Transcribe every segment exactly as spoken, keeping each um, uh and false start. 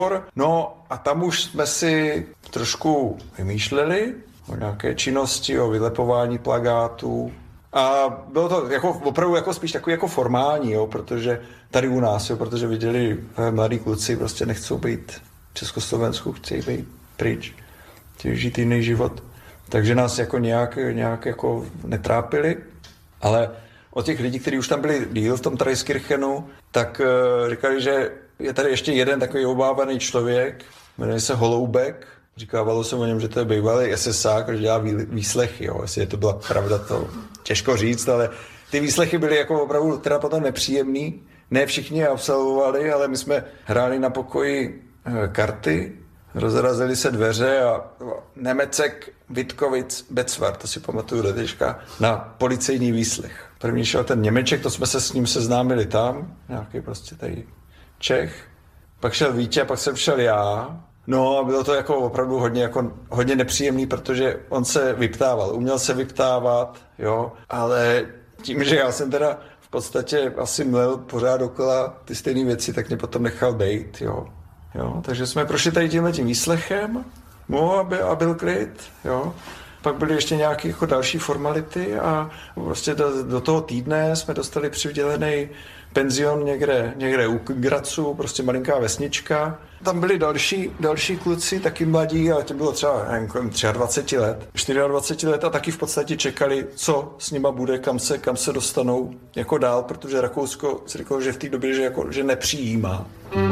No a tam už jsme si trošku vymýšleli o nějaké činnosti, o vylepování plakátů. A bylo to jako, opravdu jako spíš takový jako formální, jo, protože tady u nás, jo, protože viděli mladí kluci, prostě nechcou být v Československu, chtějí být pryč, chtějí žít jiný život. Takže nás jako nějak, nějak jako netrápili, ale od těch lidí, kteří už tam byli díl v tom Traiskirchenu, tak uh, říkali, že je tady ještě jeden takový obávaný člověk, jmenuje se Holoubek. Říkávalo se o něm, že to je bývalý esesák, že dělá výslechy. Jo. Jestli je to byla pravda, to těžko říct, ale ty výslechy byly jako opravdu teda potom nepříjemný. Ne všichni je absolvovali, ale my jsme hráli na pokoji karty, rozrazily se dveře a Nemecek, Vitkovic, Becvar, to si pamatuju do teďka, na policejní výslech. První šel ten Němeček, to jsme se s ním seznámili tam, nějaký prostě tady Čech. Pak šel Vítě, pak jsem šel já. No a bylo to jako opravdu hodně, jako, hodně nepříjemný, protože on se vyptával, uměl se vyptávat, jo, ale tím, že já jsem teda v podstatě asi mlel pořád dokola ty stejné věci, tak mě potom nechal bejt, jo. jo. Takže jsme prošli tady tímhletím výslechem, no a byl, a byl klid, jo. Pak byly ještě nějaké jako další formality a prostě do, do toho týdne jsme dostali přidělený penzion někde, někde u Gracu, prostě malinká vesnička. Tam byli další, další kluci, taky mladí, ale to bylo třeba nevím, dvacet tři let, dvacet čtyři let a taky v podstatě čekali, co s nima bude, kam se, kam se dostanou jako dál, protože Rakousko si říkalo, že v té době, že, jako, že nepřijímá.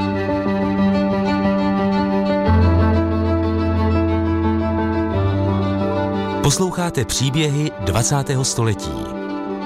Posloucháte příběhy dvacátého století.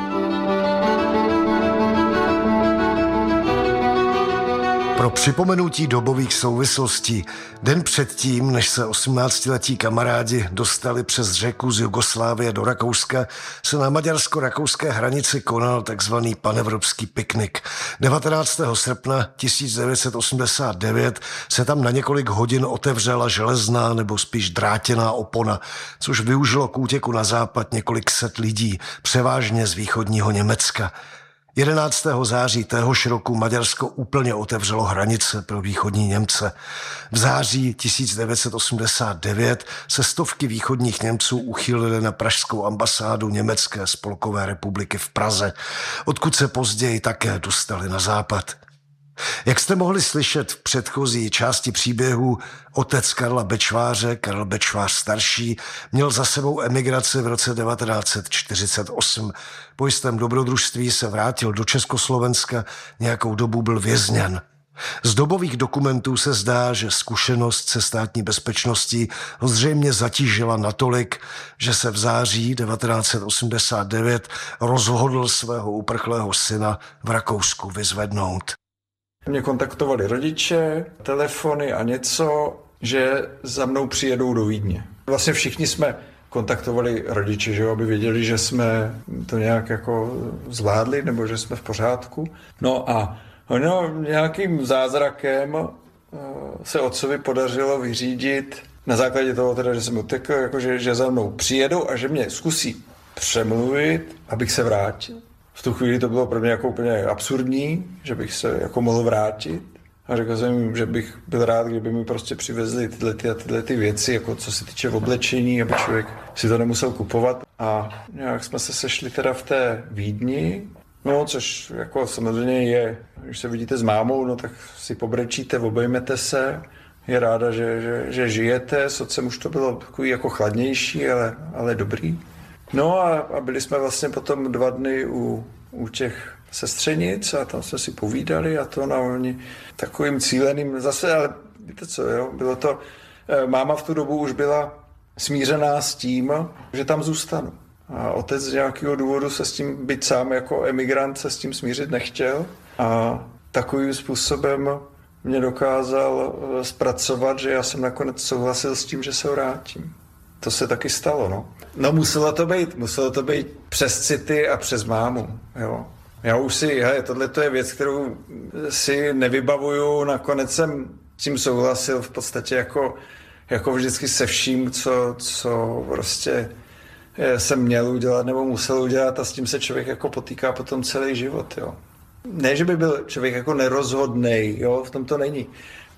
Pro připomenutí dobových souvislostí, den předtím, než se osmnáctiletí kamarádi dostali přes řeku z Jugoslávie do Rakouska, se na maďarsko-rakouské hranici konal takzvaný panevropský piknik. devatenáctého srpna tisíc devět set osmdesát devět se tam na několik hodin otevřela železná nebo spíš drátěná opona, což využilo k útěku na západ několik set lidí, převážně z východního Německa. jedenáctého září téhož roku Maďarsko úplně otevřelo hranice pro východní Němce. V září tisíc devět set osmdesát devět se stovky východních Němců uchýlily na pražskou ambasádu Německé spolkové republiky v Praze, odkud se později také dostali na západ. Jak jste mohli slyšet v předchozí části příběhu, otec Karla Bečváře, Karel Bečvář starší, měl za sebou emigraci v roce devatenáct set čtyřicet osm. Po jistém dobrodružství se vrátil do Československa, nějakou dobu byl vězněn. Z dobových dokumentů se zdá, že zkušenost se státní bezpečností ho zřejmě zatížila natolik, že se v září devatenáct set osmdesát devět rozhodl svého uprchlého syna v Rakousku vyzvednout. Mě kontaktovali rodiče, telefony a něco, že za mnou přijedou do Vídně. Vlastně všichni jsme kontaktovali rodiče, že aby věděli, že jsme to nějak jako zvládli nebo že jsme v pořádku. No a no, nějakým zázrakem se otcovi podařilo vyřídit na základě toho, teda, že jsem utekl, jako že, že za mnou přijedou a že mě zkusí přemluvit, abych se vrátil. V tu chvíli to bylo pro mě jako úplně absurdní, že bych se jako mohl vrátit. A řekl jsem jim, že bych byl rád, kdyby mi prostě přivezli tyhle, ty a tyhle ty věci, jako co se týče oblečení, aby člověk si to nemusel kupovat. A nějak jsme se sešli teda v té Vídni, no což jako samozřejmě je, když se vidíte s mámou, no tak si pobrečíte, obejmete se, je ráda, že, že, že žijete, s otcem už to bylo takový jako chladnější, ale, ale dobrý. No a, a byli jsme vlastně potom dva dny u, u těch sestřenic a tam jsme si povídali a to na oni takovým cíleným zase, ale víte co, jo, bylo to, máma v tu dobu už byla smířená s tím, že tam zůstanu. A otec z nějakého důvodu se s tím, byť sám jako emigrant, se s tím smířit nechtěl a takovým způsobem mě dokázal zpracovat, že já jsem nakonec souhlasil s tím, že se vrátím. To se taky stalo, no. No muselo to být, muselo to být přes city a přes mámu, jo. Já už si, hej, tohle to je věc, kterou si nevybavuju, nakonec jsem s tím souhlasil v podstatě jako, jako vždycky se vším, co, co prostě jsem měl udělat nebo musel udělat a s tím se člověk jako potýká potom celý život, jo. Ne, že by byl člověk jako nerozhodnej, jo, v tom to není,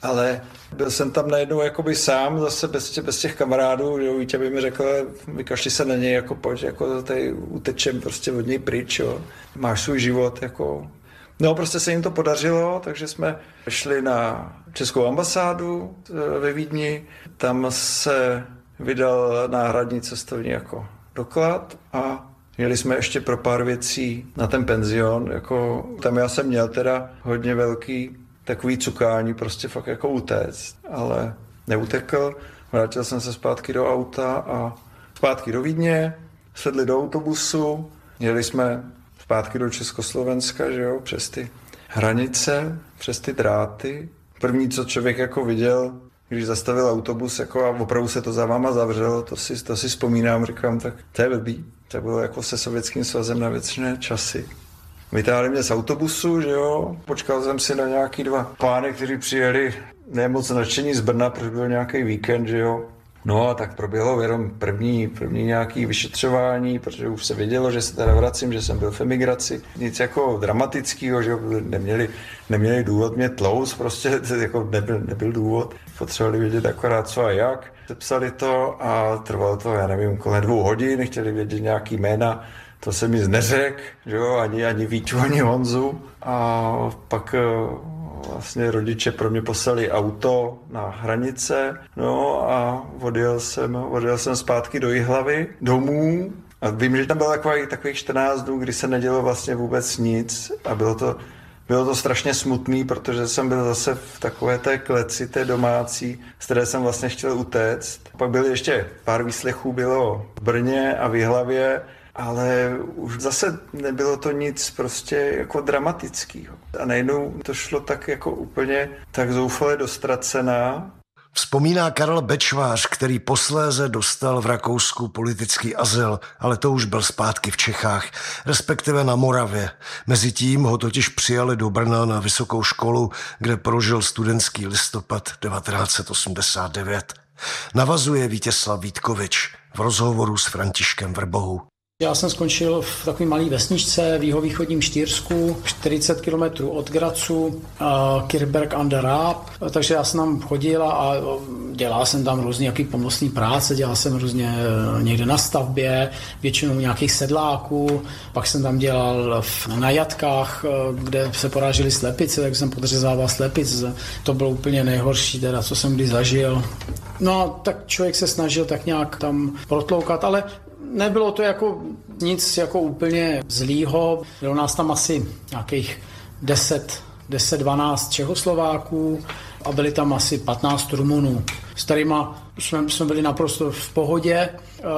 ale byl jsem tam najednou jakoby sám, zase bez, tě, bez těch kamarádů, že Vítě by mi řekl, vykašli se na něj, jako pojď, jako tady utečem prostě od něj pryč, jo. Máš svůj život, jako... No, prostě se jim to podařilo, takže jsme šli na českou ambasádu ve Vídni, tam se vydal náhradní cestovní jako doklad a měli jsme ještě pro pár věcí na ten penzion, jako tam já jsem měl teda hodně velký takový cukání, prostě fakt jako utéct, ale neutekl, vrátil jsem se zpátky do auta a zpátky do Vídně, sedli do autobusu, jeli jsme zpátky do Československa, že jo, přes ty hranice, přes ty dráty. První, co člověk jako viděl, když zastavil autobus jako a opravdu se to za váma zavřelo, to si, to si vzpomínám, říkám, tak to je blbý. To bylo jako se Sovětským svazem na věčné časy. Vytáhli mě z autobusu, že jo, počkal jsem si na nějaký dva pány, kteří přijeli nemoc nadšení z Brna, protože byl nějaký víkend, že jo. No a tak proběhlo jenom první, první nějaký vyšetřování, protože už se vědělo, že se teda vracím, že jsem byl v emigraci. Nic jako dramatického, že neměli, neměli důvod mě tlouct, prostě jako nebyl, nebyl důvod. Potřebovali vědět akorát co a jak. Sepsali to a trvalo to, já nevím, kolem dvou hodin, chtěli vědět nějaký jména. To jsem nic neřekl, že jo, ani, ani Víťu, ani Honzu. A pak vlastně rodiče pro mě poslali auto na hranice, no a odjel jsem, odjel jsem zpátky do Jihlavy, domů. A vím, že tam bylo takových, takových čtrnáct dnů, kdy se nedělo vlastně vůbec nic a bylo to, bylo to strašně smutný, protože jsem byl zase v takové té kleci, té domácí, z které jsem vlastně chtěl utéct. Pak byly ještě pár výslechů, bylo v Brně a v Jihlavě, ale už zase nebylo to nic prostě jako dramatického. A najednou to šlo tak jako úplně tak zoufale dostracená. Vzpomíná Karel Bečvář, který posléze dostal v Rakousku politický azyl, ale to už byl zpátky v Čechách, respektive na Moravě. Mezitím ho totiž přijali do Brna na vysokou školu, kde prožil studentský listopad devatenáct set osmdesát devět. Navazuje Vítězslav Vítkovič v rozhovoru s Františkem Vrbohou. Já jsem skončil v takové malé vesničce v jihovýchodním Štýrsku, čtyřicet kilometrů od Grazu, Kirchberg an der Raab, takže já jsem tam chodil a dělal jsem tam různý jaký pomocný práce, dělal jsem různě někde na stavbě, většinou nějakých sedláků, pak jsem tam dělal na jatkách, kde se porážely slepice, tak jsem podřezával slepic, to bylo úplně nejhorší teda, co jsem kdy zažil. No a tak člověk se snažil tak nějak tam protloukat, ale nebylo to jako nic jako úplně zlýho. Bylo nás tam asi nějakých deset, dvanáct Čechoslováků a byli tam asi patnáct Rumunů. S kterýma jsme, jsme byli naprosto v pohodě.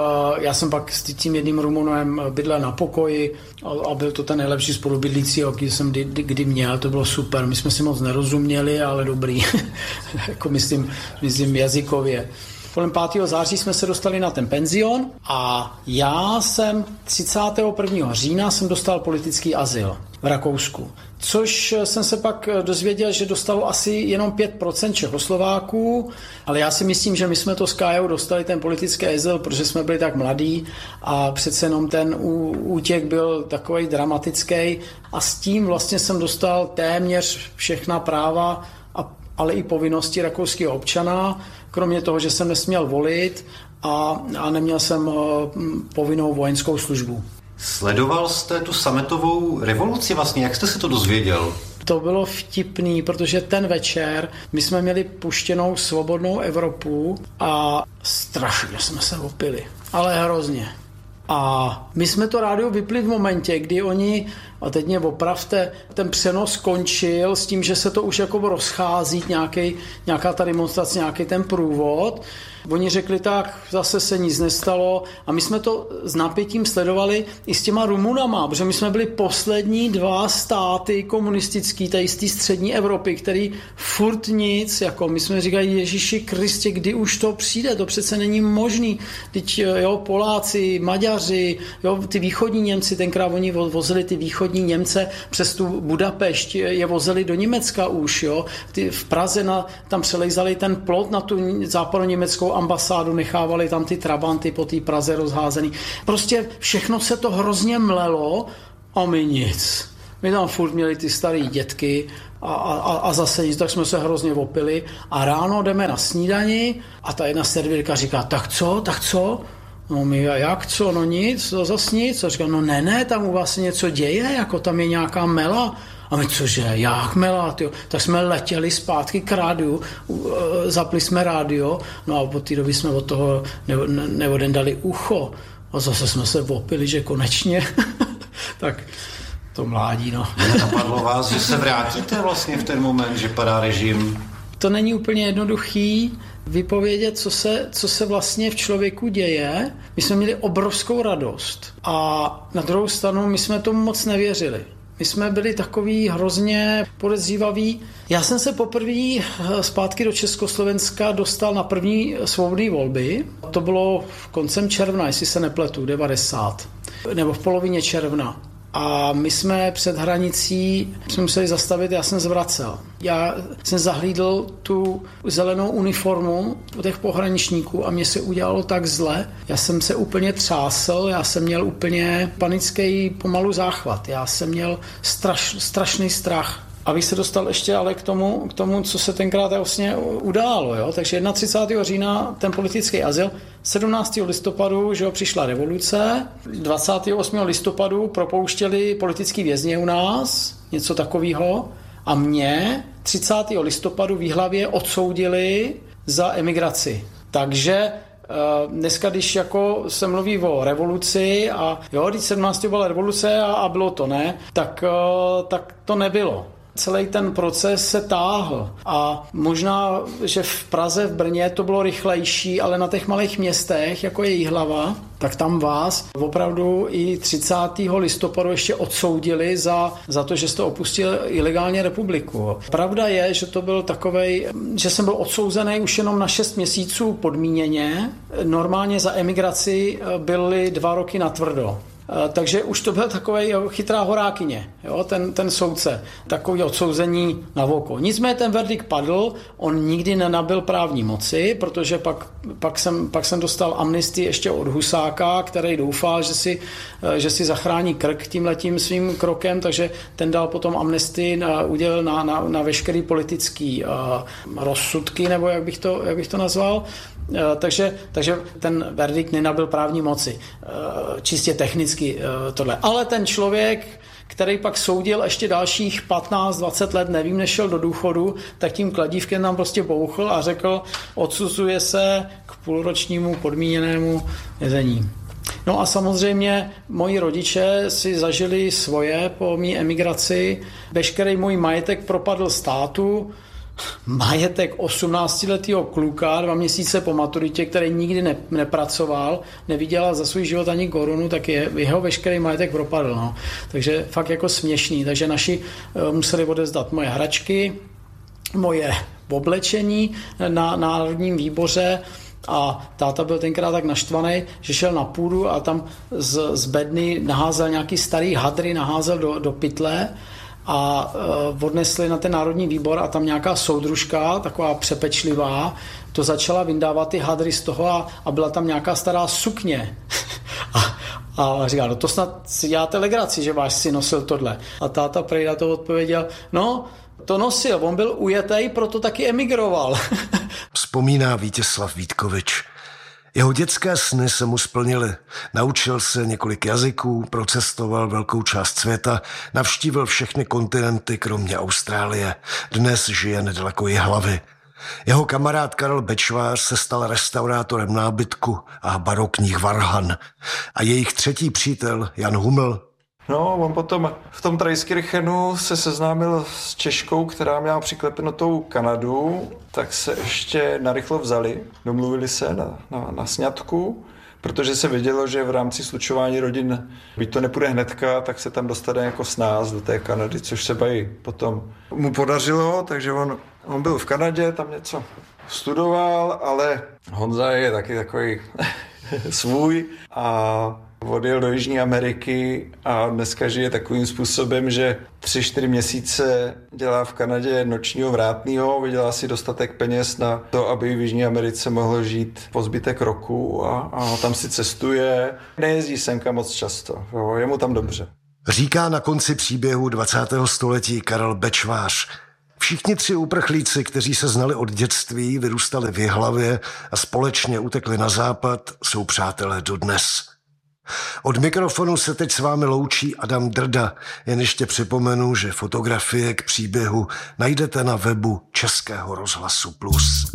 Já jsem pak s tím jedním Rumunem bydlel na pokoji a byl to ten nejlepší spolubydlící, jaký jsem kdy, kdy měl. To bylo super. My jsme si moc nerozuměli, ale dobrý. jako myslím, myslím jazykově. Kolem pátého září jsme se dostali na ten penzion a já jsem třicátého prvního října jsem dostal politický azyl v Rakousku. Což jsem se pak dozvěděl, že dostalo asi jenom pět procent Čechoslováků, ale já si myslím, že my jsme to s Kájou dostali ten politický azyl, protože jsme byli tak mladí a přece jenom ten útěk byl takový dramatický a s tím vlastně jsem dostal téměř všechna práva, a, ale i povinnosti rakouského občana, kromě toho, že jsem nesměl volit a, a neměl jsem povinnou vojenskou službu. Sledoval jste tu sametovou revoluci vlastně? Jak jste se to dozvěděl? To bylo vtipný, protože ten večer my jsme měli puštěnou svobodnou Evropu a strašně jsme se opili. Ale hrozně. A my jsme to rádio vypli v momentě, kdy oni, a teď mě opravte, ten přenos skončil s tím, že se to už jako rozchází, nějaký, nějaká ta demonstrace, nějaký ten průvod. Oni řekli tak, zase se nic nestalo a my jsme to s napětím sledovali i s těma Rumunama, protože my jsme byli poslední dva státy komunistický, tady z té střední Evropy, který furt nic, jako my jsme říkali, Ježíši Kristě, kdy už to přijde, to přece není možný. Teď jo, Poláci, Maďaři, jo, ty východní Němci, tenkrát oni vozili ty východní Němce přes tu Budapešť, je vozili do Německa už, jo. Ty v Praze na, tam přelejzali ten plot na tu západoněmeckou ambasádu, nechávali tam ty trabanty po té Praze rozházený. Prostě všechno se to hrozně mlelo a my nic. My tam furt měli ty starý dětky a, a, a zase nic, tak jsme se hrozně opili a ráno jdeme na snídani a ta jedna servírka říká, tak co, tak co? No my, a jak co, no nic, to zas nic. A říká, no ne, ne, tam u vás se něco děje, jako tam je nějaká mela. A my, cože, jak mela, tyjo? Tak jsme letěli zpátky k rádiu, zapli jsme rádio, no a od té doby jsme od toho neodendali ucho. A zase jsme se opili, že konečně, tak to mládí, no. Napadlo vás, že se vrátíte vlastně v ten moment, že padá režim? To není úplně jednoduchý vypovědět, co se, co se vlastně v člověku děje. My jsme měli obrovskou radost a na druhou stranu my jsme tomu moc nevěřili. My jsme byli takový hrozně podezřívaví. Já jsem se poprvé zpátky do Československa dostal na první svobodné volby. To bylo koncem června, jestli se nepletu, devadesát, nebo v polovině června. A my jsme před hranicí jsme museli zastavit, já jsem zvracel. Já jsem zahlídl tu zelenou uniformu u těch pohraničníků a mně se udělalo tak zle. Já jsem se úplně třásl, já jsem měl úplně panický pomalu záchvat. Já jsem měl straš, strašný strach. Abych se dostal ještě ale k tomu, k tomu, co se tenkrát vlastně událo. Jo? Takže třicátého prvního října ten politický azyl, sedmnáctého listopadu, že jo, přišla revoluce, dvacátého osmého listopadu propouštěli politický vězně u nás, něco takového, a mě třicátého listopadu v Jihlavě odsoudili za emigraci. Takže dneska, když jako se mluví o revoluci a jo, když sedmnáctého byla revoluce a, a bylo to, ne, tak, tak to nebylo. Celý ten proces se táhl a možná, že v Praze, v Brně to bylo rychlejší, ale na těch malých městech, jako je Jihlava, tak tam vás opravdu i třicátého listopadu ještě odsoudili za, za to, že jste opustil ilegálně republiku. Pravda je, že to byl takovej, že jsem byl odsouzený už jenom na šest měsíců podmíněně. Normálně za emigraci byly dva roky natvrdo. Takže už to byl takovej chytrá horákyně, jo, ten, ten soudce, takový odsouzení na oko. Nicméně ten verdikt padl, on nikdy nenabyl právní moci, protože pak, pak, jsem, pak jsem dostal amnestii ještě od Husáka, který doufal, že si, že si zachrání krk tímhletím svým krokem, takže ten dal potom amnestii, udělal na, na, na veškerý politický uh, rozsudky, nebo jak bych to, jak bych to nazval. Takže, takže ten verdikt nenabyl právní moci, čistě technicky tohle. Ale ten člověk, který pak soudil ještě dalších patnáct dvacet let, nevím, nešel do důchodu, tak tím kladívkem nám prostě bouchl a řekl, odsuzuje se k půlročnímu podmíněnému vězení. No a samozřejmě moji rodiče si zažili svoje po mý emigraci. Veškerý můj majetek propadl státu. Majetek osmnáctiletého kluka, dva měsíce po maturitě, který nikdy ne, nepracoval, nevydělal za svůj život ani korunu, tak je, jeho veškerý majetek propadl. No. Takže fakt jako směšný. Takže naši uh, museli odevzdat moje hračky, moje oblečení na Národním výboře a táta byl tenkrát tak naštvaný, že šel na půdu a tam z, z bedny naházel nějaký starý hadry, naházel do, do pytle a uh, odnesli na ten Národní výbor a tam nějaká soudružka, taková přepečlivá, to začala vyndávat ty hadry z toho a, a byla tam nějaká stará sukně. a, a říká, no to snad si děláte legraci, že váš syn nosil tohle. A táta prej na to odpověděl, no to nosil, on byl ujetej, proto taky emigroval. Vzpomíná Vítězslav Vítkovič. Jeho dětské sny se mu splnily. Naučil se několik jazyků, procestoval velkou část světa, navštívil všechny kontinenty, kromě Austrálie. Dnes žije nedaleko Jihlavy. Jeho kamarád Karel Bečvář se stal restaurátorem nábytku a barokních varhan. A jejich třetí přítel Jan Huml. No, on potom v tom Traiskirchenu se seznámil s Češkou, která měla přiklepenutou Kanadu, tak se ještě narychlo vzali, domluvili se na, na, na sňatku, protože se vědělo, že v rámci slučování rodin, byť to nepůjde hnedka, tak se tam dostane jako s nás do té Kanady, což se bají potom mu podařilo, takže on, on byl v Kanadě, tam něco studoval, ale Honza je taky takový svůj a odjel do Jižní Ameriky a dneska žije takovým způsobem, že tři, čtyři měsíce dělá v Kanadě nočního vrátného, vydělá si dostatek peněz na to, aby v Jižní Americe mohl žít po zbytek roku a, a tam si cestuje. Nejezdí semka moc často, jo, je mu tam dobře. Říká na konci příběhu dvacátého století Karel Bečvář. Všichni tři uprchlíci, kteří se znali od dětství, vyrůstali v Jihlavě a společně utekli na západ, jsou přátelé dodnes. Od mikrofonu se teď s vámi loučí Adam Drda. Jen ještě připomenu, že fotografie k příběhu najdete na webu Českého rozhlasu Plus.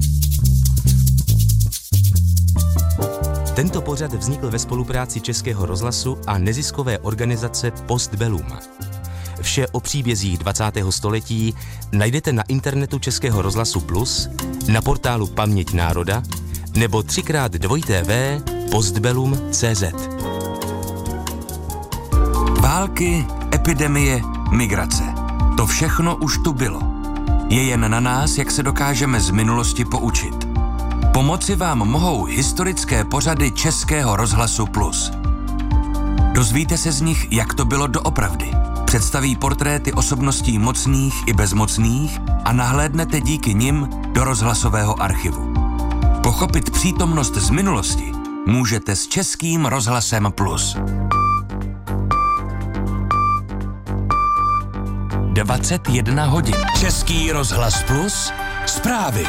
Tento pořad vznikl ve spolupráci Českého rozhlasu a neziskové organizace Postbellum. Vše o příbězích dvacátého století najdete na internetu Českého rozhlasu Plus, na portálu Paměť národa nebo třikrát dvojité vé postbellum tečka cé zet. Války, epidemie, migrace. To všechno už tu bylo. Je jen na nás, jak se dokážeme z minulosti poučit. Pomoci vám mohou historické pořady Českého rozhlasu Plus. Dozvíte se z nich, jak to bylo doopravdy. Představí portréty osobností mocných i bezmocných a nahlédnete díky nim do rozhlasového archivu. Pochopit přítomnost z minulosti můžete s Českým rozhlasem Plus. dvacet jedna hodin. Český rozhlas Plus. Zprávy.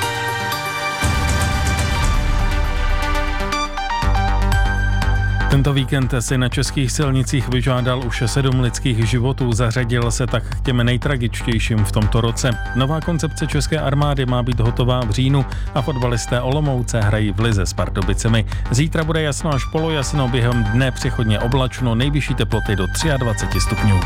Tento víkend si na českých silnicích vyžádal už sedm lidských životů, zařadil se tak k těm nejtragičtějším v tomto roce. Nová koncepce české armády má být hotová v říjnu a fotbalisté Olomouce hrají v lize s Pardubicemi. Zítra bude jasno až polojasno, během dne přechodně oblačno, nejvyšší teploty do dvacet tři stupňů.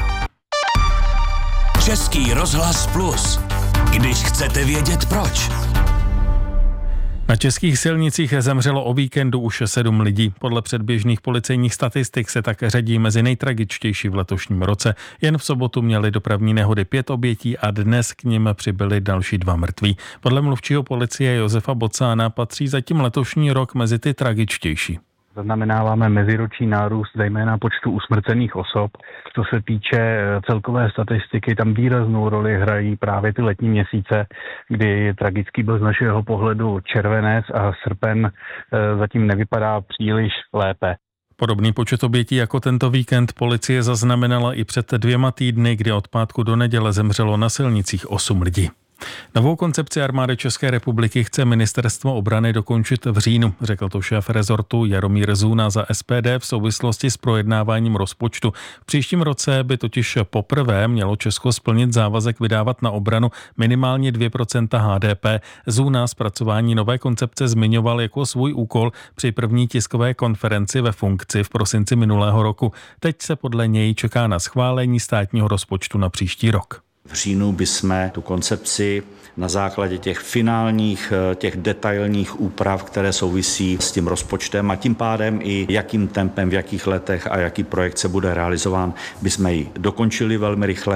Český rozhlas Plus. Když chcete vědět proč. Na českých silnicích zemřelo o víkendu už sedm lidí. Podle předběžných policejních statistik se tak řadí mezi nejtragičtější v letošním roce. Jen v sobotu měly dopravní nehody pět obětí a dnes k nim přibyli další dva mrtví. Podle mluvčího policie Josefa Bocána patří zatím letošní rok mezi ty tragičtější. Zaznamenáváme meziroční nárůst zejména počtu usmrcených osob. Co se týče celkové statistiky, tam výraznou roli hrají právě ty letní měsíce, kdy tragický byl z našeho pohledu červenec a srpen zatím nevypadá příliš lépe. Podobný počet obětí jako tento víkend policie zaznamenala i před dvěma týdny, kdy od pátku do neděle zemřelo na silnicích osm lidí. Novou koncepci armády České republiky chce ministerstvo obrany dokončit v říjnu, řekl to šéf rezortu Jaromír Zůna za S P D v souvislosti s projednáváním rozpočtu. V příštím roce by totiž poprvé mělo Česko splnit závazek vydávat na obranu minimálně dvě procenta H D P. Zůna zpracování nové koncepce zmiňoval jako svůj úkol při první tiskové konferenci ve funkci v prosinci minulého roku. Teď se podle něj čeká na schválení státního rozpočtu na příští rok. V říjnu bychom tu koncepci na základě těch finálních, těch detailních úprav, které souvisí s tím rozpočtem a tím pádem i jakým tempem, v jakých letech a jaký projekt se bude realizován, bychom ji dokončili velmi rychle.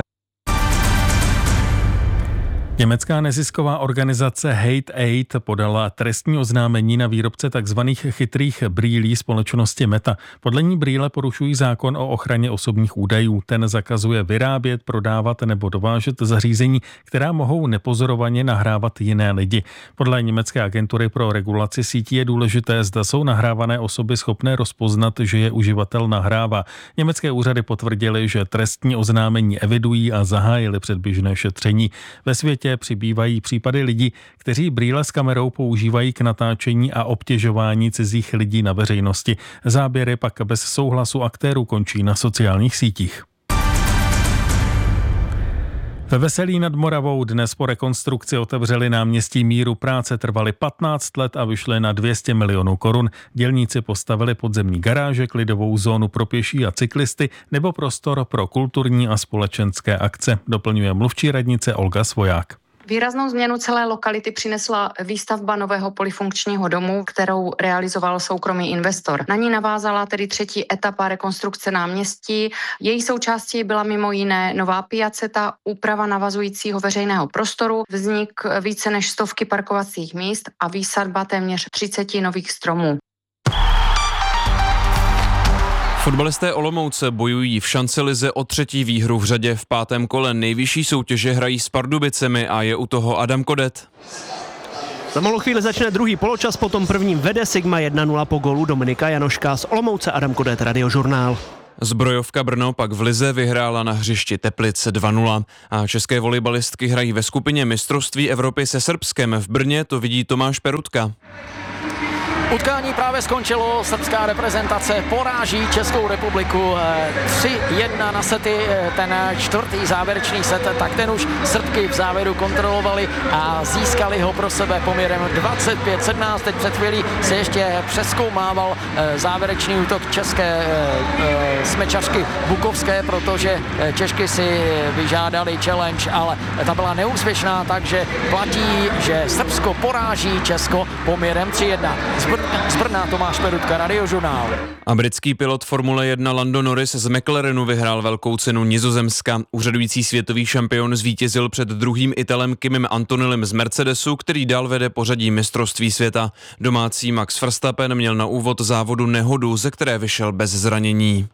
Německá nezisková organizace Hate Aid podala trestní oznámení na výrobce tzv. Chytrých brýlí společnosti Meta. Podle ní brýle porušují zákon o ochraně osobních údajů. Ten zakazuje vyrábět, prodávat nebo dovážet zařízení, která mohou nepozorovaně nahrávat jiné lidi. Podle německé agentury pro regulaci sítí je důležité, zda jsou nahrávané osoby schopné rozpoznat, že je uživatel nahrává. Německé úřady potvrdily, že trestní oznámení evidují a zahájili předběžné šetření. Ve světě přibývají případy lidí, kteří brýle s kamerou používají k natáčení a obtěžování cizích lidí na veřejnosti. Záběry pak bez souhlasu aktérů končí na sociálních sítích. Ve Veselí nad Moravou dnes po rekonstrukci otevřeli náměstí Míru. Práce trvaly patnáct let a vyšly na dvě stě milionů korun. Dělníci postavili podzemní garáže, klidovou zónu pro pěší a cyklisty nebo prostor pro kulturní a společenské akce, doplňuje mluvčí radnice Olga Svoják. Výraznou změnu celé lokality přinesla výstavba nového polifunkčního domu, kterou realizoval soukromý investor. Na ní navázala tedy třetí etapa rekonstrukce náměstí. Její součástí byla mimo jiné nová piaceta, úprava navazujícího veřejného prostoru, vznik více než stovky parkovacích míst a výsadba téměř třiceti nových stromů. Fotbalisté Olomouce bojují v šancelize o třetí výhru v řadě. V pátém kole nejvyšší soutěže hrají s Pardubicemi a je u toho Adam Kodet. Za malou chvíli začne druhý poločas, potom prvním vede Sigma jedna nula po gólu Dominika Janoška. Z Olomouce Adam Kodet, Radiožurnál. Zbrojovka Brno pak v lize vyhrála na hřišti Teplice dva nula a české volejbalistky hrají ve skupině mistrovství Evropy se Srbskem. V Brně to vidí Tomáš Perutka. Utkání právě skončilo, srbská reprezentace poráží Českou republiku tři jedna na sety, ten čtvrtý závěrečný set, tak ten už Srbky v závěru kontrolovali a získali ho pro sebe poměrem dvacet pět sedmnáct. Teď před chvílí se ještě přezkoumával závěrečný útok české smečařky Bukovské, protože Češky si vyžádali challenge, ale ta byla neúspěšná, takže platí, že Srbsko poráží Česko poměrem tři jedna. Z Brna Tomáš Perutka, Radiožurnál. A britský pilot Formule jedna Lando Norris z McLarenu vyhrál velkou cenu Nizozemska. Úřadující světový šampion zvítězil před druhým Italem Kimem Antonellem z Mercedesu, který dál vede pořadí mistrovství světa. Domácí Max Verstappen měl na úvod závodu nehodu, ze které vyšel bez zranění.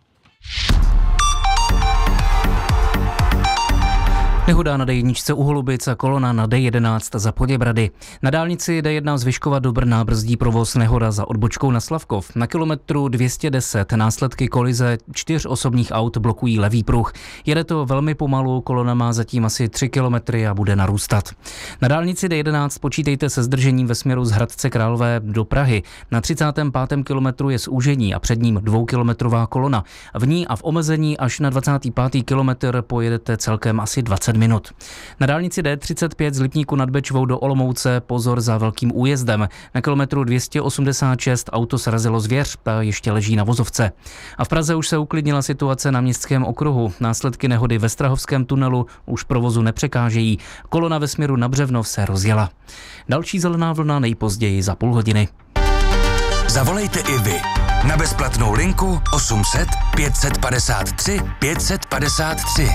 Nehoda na D jedna u Holubic a kolona na D jedenáct za Poděbrady. Na dálnici D jedna z Vyškova do Brna brzdí provoz nehoda za odbočkou na Slavkov. Na kilometru dvě stě deset následky kolize čtyř osobních aut blokují levý pruh. Jede to velmi pomalu, kolona má zatím asi tři kilometry a bude narůstat. Na dálnici D jedenáct počítejte se zdržením ve směru z Hradce Králové do Prahy. Na třicátém pátém kilometru je zúžení a před ním dvoukilometrová kolona. V ní a v omezení až na dvacátý pátý kilometr pojedete celkem asi dvacet minut. Na dálnici D třicet pět z Lipníku nad Bečvou do Olomouce pozor za velkým újezdem. Na kilometru dvě stě osmdesát šest auto srazilo zvěř, ta ještě leží na vozovce. A v Praze už se uklidnila situace na Městském okruhu. Následky nehody ve Strahovském tunelu už provozu nepřekážejí. Kolona ve směru na Břevnov se rozjela. Další zelená vlna nejpozději za půl hodiny. Zavolejte i vy na bezplatnou linku osm set pět set padesát tři pět set padesát tři.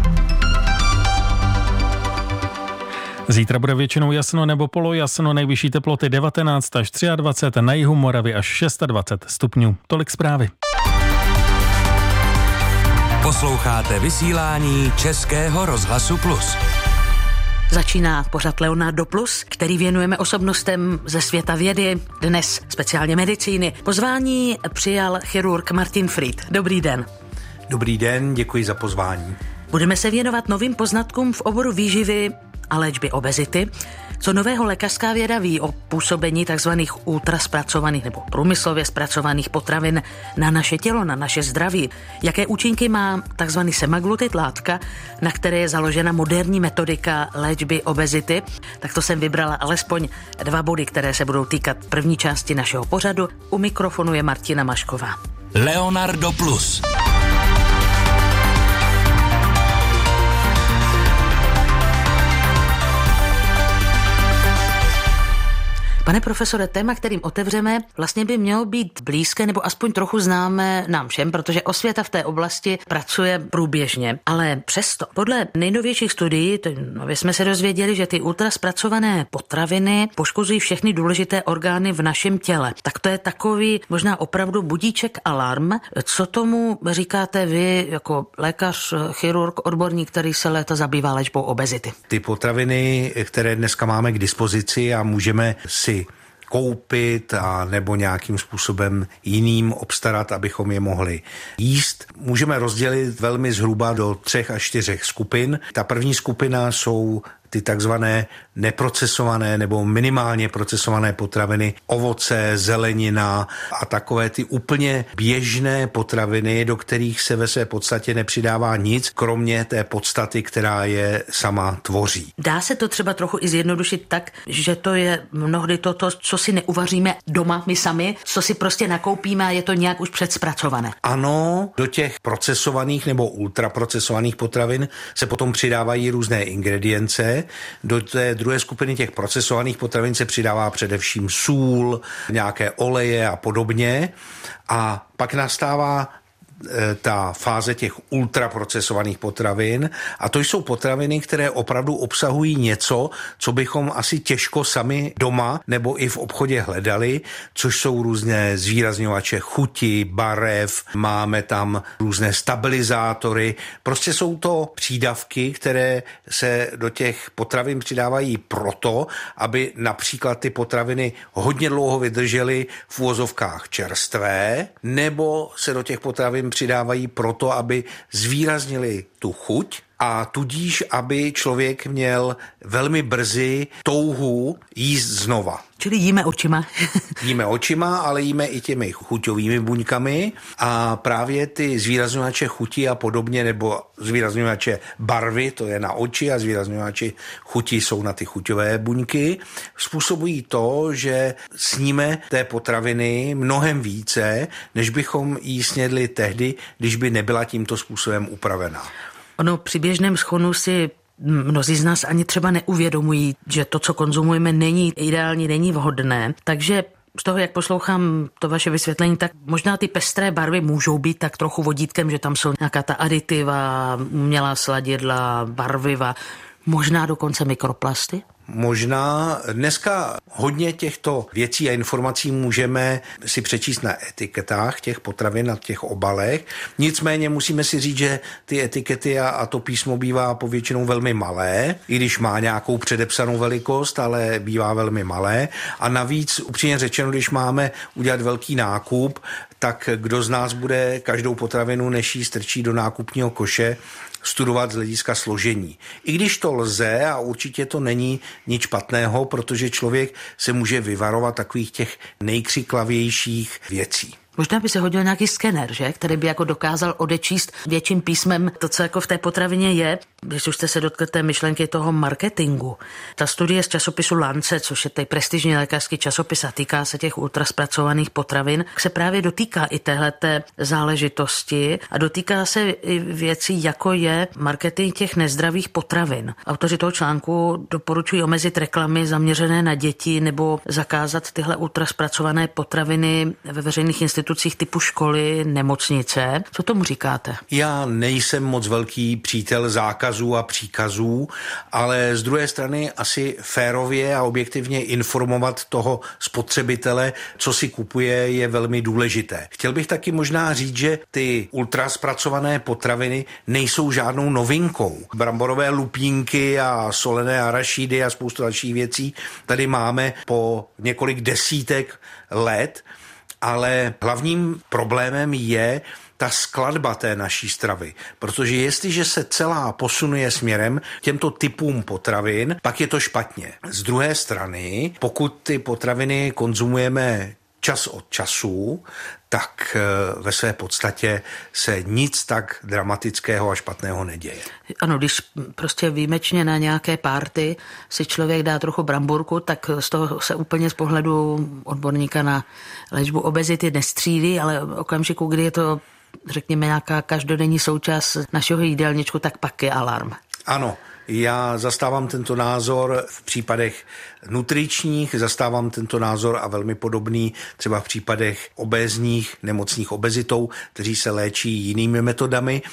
Zítra bude většinou jasno nebo polojasno, nejvyšší teploty devatenáct až dvacet tři, na jihu Moravy až dvacet šest stupňů. Tolik zprávy. Posloucháte vysílání Českého rozhlasu Plus. Začíná pořad Leonardo Plus, který věnujeme osobnostem ze světa vědy, dnes speciálně medicíny. Pozvání přijal chirurg Martin Fried. Dobrý den. Dobrý den, děkuji za pozvání. Budeme se věnovat novým poznatkům v oboru výživy a léčby obezity. Co nového lékařská věda ví o působení tzv. Ultraspracovaných nebo průmyslově zpracovaných potravin na naše tělo, na naše zdraví? Jaké účinky má tzv. Semaglutid, látka, na které je založena moderní metodika léčby obezity? Tak to jsem vybrala alespoň dva body, které se budou týkat první části našeho pořadu. U mikrofonu je Martina Mašková. Leonardo Plus. Pane profesore, téma, kterým otevřeme, vlastně by mělo být blízké nebo aspoň trochu známé nám všem, protože osvěta v té oblasti pracuje průběžně. Ale přesto, podle nejnovějších studií, nově jsme se dozvěděli, že ty ultraspracované potraviny poškozují všechny důležité orgány v našem těle. Tak to je takový možná opravdu budíček alarm. Co tomu říkáte vy jako lékař, chirurg, odborník, který se léta zabývá léčbou obezity? Ty potraviny, které dneska máme k dispozici a můžeme si koupit a nebo nějakým způsobem jiným obstarat, abychom je mohli jíst. Můžeme rozdělit velmi zhruba do třech až čtyřech skupin. Ta první skupina jsou ty takzvané neprocesované nebo minimálně procesované potraviny, ovoce, zelenina a takové ty úplně běžné potraviny, do kterých se ve své podstatě nepřidává nic, kromě té podstaty, která je sama tvoří. Dá se to třeba trochu i zjednodušit tak, že to je mnohdy toto, co si neuvaříme doma my sami, co si prostě nakoupíme a je to nějak už předspracované. Ano, do těch procesovaných nebo ultraprocesovaných potravin se potom přidávají různé ingredience. Do té druhé skupiny těch procesovaných potravin se přidává především sůl, nějaké oleje a podobně. A pak nastává ta fáze těch ultraprocesovaných potravin a to jsou potraviny, které opravdu obsahují něco, co bychom asi těžko sami doma nebo i v obchodě hledali, což jsou různé zvýrazňovače chuti, barev, máme tam různé stabilizátory, prostě jsou to přídavky, které se do těch potravin přidávají proto, aby například ty potraviny hodně dlouho vydržely v uvozovkách čerstvé, nebo se do těch potravin přidávají proto, aby zvýraznili tu chuť a tudíž, aby člověk měl velmi brzy touhu jíst znova. Čili jíme očima. Jíme očima, ale jíme i těmi chuťovými buňkami a právě ty zvýrazňovače chuti a podobně, nebo zvýrazňovače barvy, to je na oči, a zvýrazňovače chuti jsou na ty chuťové buňky, způsobují to, že sníme té potraviny mnohem více, než bychom jí snědli tehdy, když by nebyla tímto způsobem upravená. Ono při běžném schonu si mnozí z nás ani třeba neuvědomují, že to, co konzumujeme, není ideální, není vhodné. Takže z toho, jak poslouchám to vaše vysvětlení, tak možná ty pestré barvy můžou být tak trochu vodítkem, že tam jsou nějaká ta aditiva, umělá sladidla, barviva, možná dokonce mikroplasty? Možná dneska hodně těchto věcí a informací můžeme si přečíst na etiketách těch potravin, na těch obalech. Nicméně musíme si říct, že ty etikety a, a to písmo bývá povětšinou velmi malé, i když má nějakou předepsanou velikost, ale bývá velmi malé. A navíc, upřímně řečeno, když máme udělat velký nákup, tak kdo z nás bude každou potravinu, než ji strčí do nákupního koše, studovat z hlediska složení. I když to lze a určitě to není nic špatného, protože člověk se může vyvarovat takových těch nejkřiklavějších věcí. Možná by se hodil nějaký skener, že? Který by jako dokázal odečíst větším písmem to, co jako v té potravině je. Když už jste se dotkli té myšlenky toho marketingu. Ta studie z časopisu Lancet, což je tady prestižní lékařský časopis a týká se těch ultraspracovaných potravin, se právě dotýká i téhleté záležitosti a dotýká se i věcí, jako je marketing těch nezdravých potravin. Autoři toho článku doporučují omezit reklamy zaměřené na děti nebo zakázat tyhle ultraspracované potraviny ve veřejných institucích typu školy, nemocnice. Co tomu říkáte? Já nejsem moc velký přítel zákazů a příkazů, ale z druhé strany asi férově a objektivně informovat toho spotřebitele, co si kupuje, je velmi důležité. Chtěl bych taky možná říct, že ty ultraspracované potraviny nejsou žádnou novinkou. Bramborové lupínky a solené arašídy a spoustu dalších věcí tady máme po několik desítek let, ale hlavním problémem je ta skladba té naší stravy. Protože jestliže se celá posunuje směrem těmto typům potravin, pak je to špatně. Z druhé strany, pokud ty potraviny konzumujeme čas od času, tak ve své podstatě se nic tak dramatického a špatného neděje. Ano, když prostě výjimečně na nějaké párty si člověk dá trochu bramburku, tak z toho se úplně z pohledu odborníka na léčbu obezity nestřílí, ale v okamžiku, kdy je to, řekněme, nějaká každodenní součást našeho jídelníčku, tak pak je alarm. Ano. Já zastávám tento názor v případech nutričních, zastávám tento názor a velmi podobný třeba v případech obézních, nemocných obezitou, kteří se léčí jinými metodami,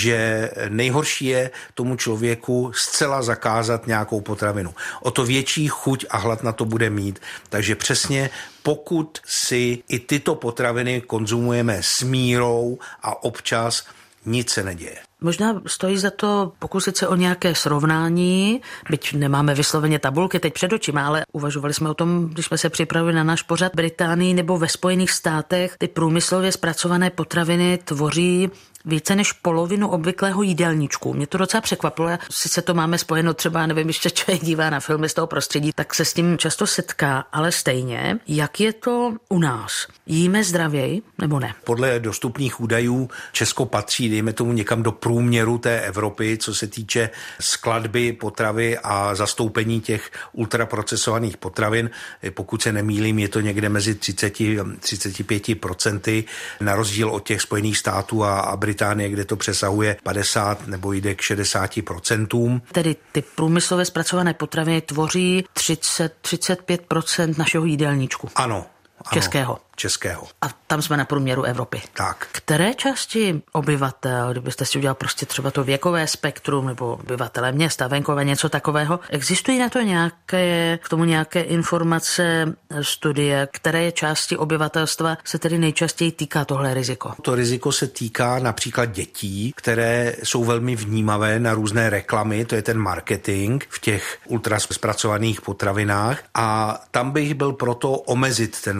že nejhorší je tomu člověku zcela zakázat nějakou potravinu. O to větší chuť a hlad na to bude mít. Takže přesně pokud si i tyto potraviny konzumujeme s mírou a občas, nic se neděje. Možná stojí za to pokusit se o nějaké srovnání, byť nemáme vysloveně tabulky teď před očima, ale uvažovali jsme o tom, když jsme se připravili na náš pořad. Británii nebo ve Spojených státech ty průmyslově zpracované potraviny tvoří více než polovinu obvyklého jídelníčku. Mě to docela překvapilo. Sice to máme spojeno třeba, nevím, když se člověk dívá na filmy z toho prostředí, tak se s tím často setká, ale stejně. Jak je to u nás? Jíme zdravěji nebo ne? Podle dostupných údajů Česko patří, dejme tomu, někam do průměru té Evropy, co se týče skladby potravy a zastoupení těch ultraprocesovaných potravin. Pokud se nemýlím, je to někde mezi třicet a třicet pět procenty, na rozdíl od těch Spojených států a, a Británie, kde to přesahuje padesát nebo jde k šedesáti procentům. Tedy ty průmyslově zpracované potraviny tvoří třicet až třicet pět procent našeho jídelníčku. Ano. Českého. Českého. A tam jsme na průměru Evropy. Tak. Které části obyvatel, kdybyste si udělal prostě třeba to věkové spektrum nebo obyvatele města, venkové, něco takového, existují na to nějaké, k tomu nějaké informace, studie, které části obyvatelstva se tedy nejčastěji týká tohle riziko? To riziko se týká například dětí, které jsou velmi vnímavé na různé reklamy, to je ten marketing v těch ultraspracovaných potravinách a tam bych byl proto omezit ten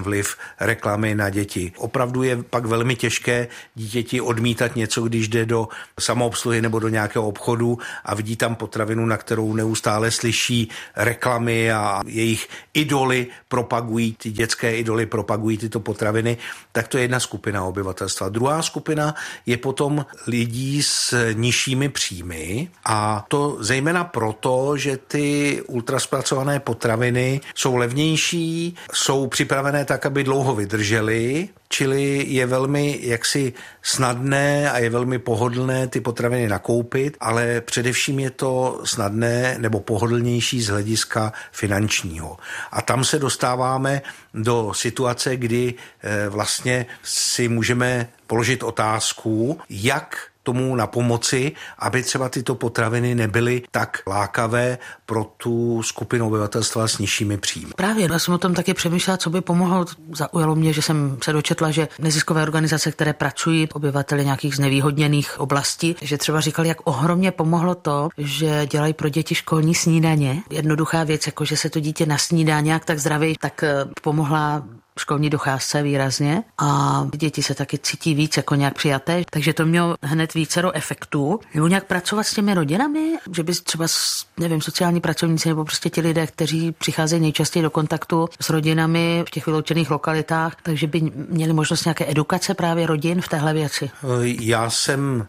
vliv reklamy na děti. Opravdu je pak velmi těžké dítěti odmítat něco, když jde do samoobsluhy nebo do nějakého obchodu a vidí tam potravinu, na kterou neustále slyší reklamy a jejich idoly propagují, ty dětské idoly propagují tyto potraviny, tak to je jedna skupina obyvatelstva. Druhá skupina je potom lidí s nižšími příjmy a to zejména proto, že ty ultraspracované potraviny jsou levnější, jsou připravené tak, aby dlouho vydržely, čili je velmi jaksi snadné a je velmi pohodlné ty potraviny nakoupit, ale především je to snadné nebo pohodlnější z hlediska finančního. A tam se dostáváme do situace, kdy vlastně si můžeme položit otázku, jak tomu na pomoci, aby třeba tyto potraviny nebyly tak lákavé pro tu skupinu obyvatelstva s nižšími příjmy. Právě, já jsem o tom taky přemýšlela, co by pomohlo. Zaujalo mě, že jsem se dočetla, že neziskové organizace, které pracují obyvateli nějakých znevýhodněných oblastí, že třeba říkali, jak ohromně pomohlo to, že dělají pro děti školní snídaně. Jednoduchá věc, jako že se to dítě nasnídá nějak tak zdravě, tak pomohla školní docházce výrazně a děti se taky cítí víc jako nějak přijaté, takže to mělo hned vícero efektů. Nebo nějak pracovat s těmi rodinami, že by třeba, nevím, sociální pracovníci nebo prostě ti lidé, kteří přicházejí nejčastěji do kontaktu s rodinami v těch vyloučených lokalitách, takže by měli možnost nějaké edukace právě rodin v téhle věci. Já jsem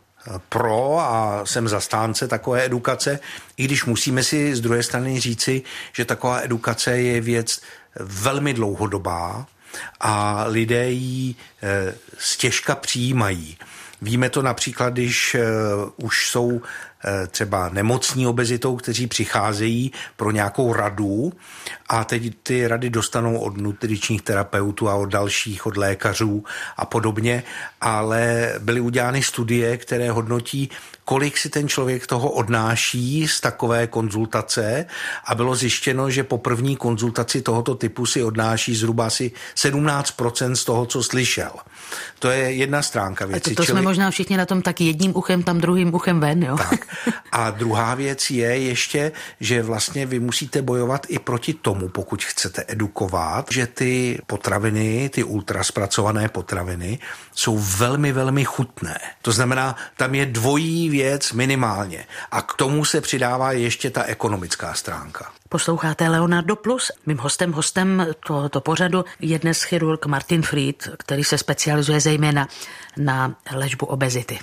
pro a jsem zastánce takové edukace, i když musíme si z druhé strany říci, že taková edukace je věc velmi dlouhodobá a lidé ji e, stěžka přijímají. Víme to například, když e, už jsou e, třeba nemocní obezitou, kteří přicházejí pro nějakou radu a teď ty rady dostanou od nutričních terapeutů a od dalších, od lékařů a podobně, ale byly udělány studie, které hodnotí, kolik si ten člověk toho odnáší z takové konzultace a bylo zjištěno, že po první konzultaci tohoto typu si odnáší zhruba asi sedmnáct procent z toho, co slyšel. To je jedna stránka věci. A to, to jsme možná všichni na tom tak jedním uchem, tam druhým uchem ven, jo? Tak. A druhá věc je ještě, že vlastně vy musíte bojovat i proti tomu, pokud chcete edukovat, že ty potraviny, ty ultraspracované potraviny jsou velmi, velmi chutné. To znamená, tam je dvojí věc minimálně. A k tomu se přidává ještě ta ekonomická stránka. Posloucháte Leonardo Plus. Mým hostem, hostem tohoto pořadu je dnes chirurg Martin Fried, který se specializuje zejména na léčbu obezity.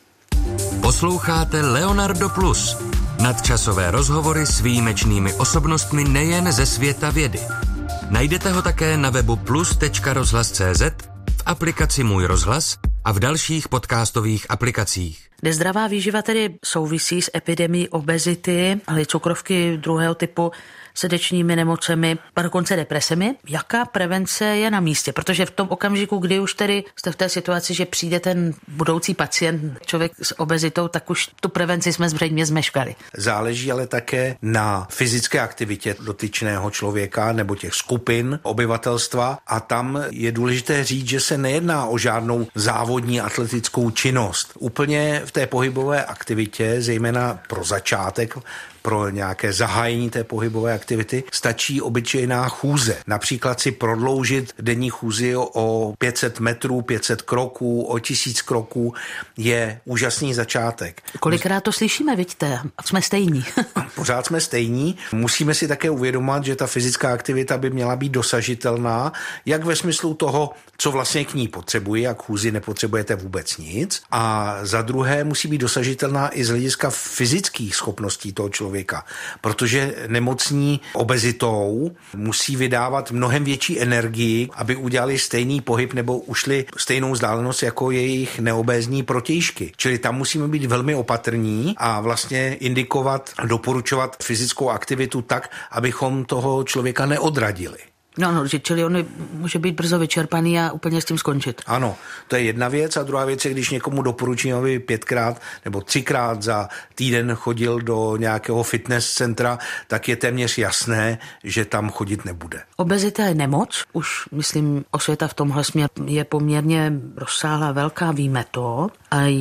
Posloucháte Leonardo Plus. Nadčasové rozhovory s výjimečnými osobnostmi nejen ze světa vědy. Najdete ho také na webu plus tečka rozhlas tečka cé zet, v aplikaci Můj rozhlas a v dalších podcastových aplikacích. Nezdravá výživa tedy souvisí s epidemií obezity, ale i cukrovky druhého typu, srdečními nemocemi, a dokonce depresemi. Jaká prevence je na místě? Protože v tom okamžiku, kdy už tedy jste v té situaci, že přijde ten budoucí pacient, člověk s obezitou, tak už tu prevenci jsme zřejmě zmeškali. Záleží ale také na fyzické aktivitě dotyčného člověka nebo těch skupin obyvatelstva a tam je důležité říct, že se nejedná o žádnou závodní atletickou činnost. Úplně v té pohybové aktivitě, zejména pro začátek, pro nějaké zahájení té pohybové aktivity, stačí obyčejná chůze. Například si prodloužit denní chůzi o pět set metrů, pět set kroků, o tisíc kroků je úžasný začátek. Kolikrát to slyšíme, vidíte, jsme stejní. Pořád jsme stejní. Musíme si také uvědomit, že ta fyzická aktivita by měla být dosažitelná, jak ve smyslu toho, co vlastně k ní potřebuji, jak chůzi nepotřebujete vůbec nic. A za druhé musí být dosažitelná i z hlediska fyzických schopností toho člověka, protože nemocní obezitou musí vydávat mnohem větší energii, aby udělali stejný pohyb nebo ušli stejnou vzdálenost jako jejich neobézní protějšky. Čili tam musíme být velmi opatrní a vlastně indikovat, doporučovat fyzickou aktivitu tak, abychom toho člověka neodradili. No, no, čili on může být brzo vyčerpaný a úplně s tím skončit. Ano, to je jedna věc a druhá věc je, když někomu doporučím, aby pětkrát nebo třikrát za týden chodil do nějakého fitness centra, tak je téměř jasné, že tam chodit nebude. Obezita je nemoc, už myslím osvěta v tomhle směru je poměrně rozsáhlá, velká, víme to. A jak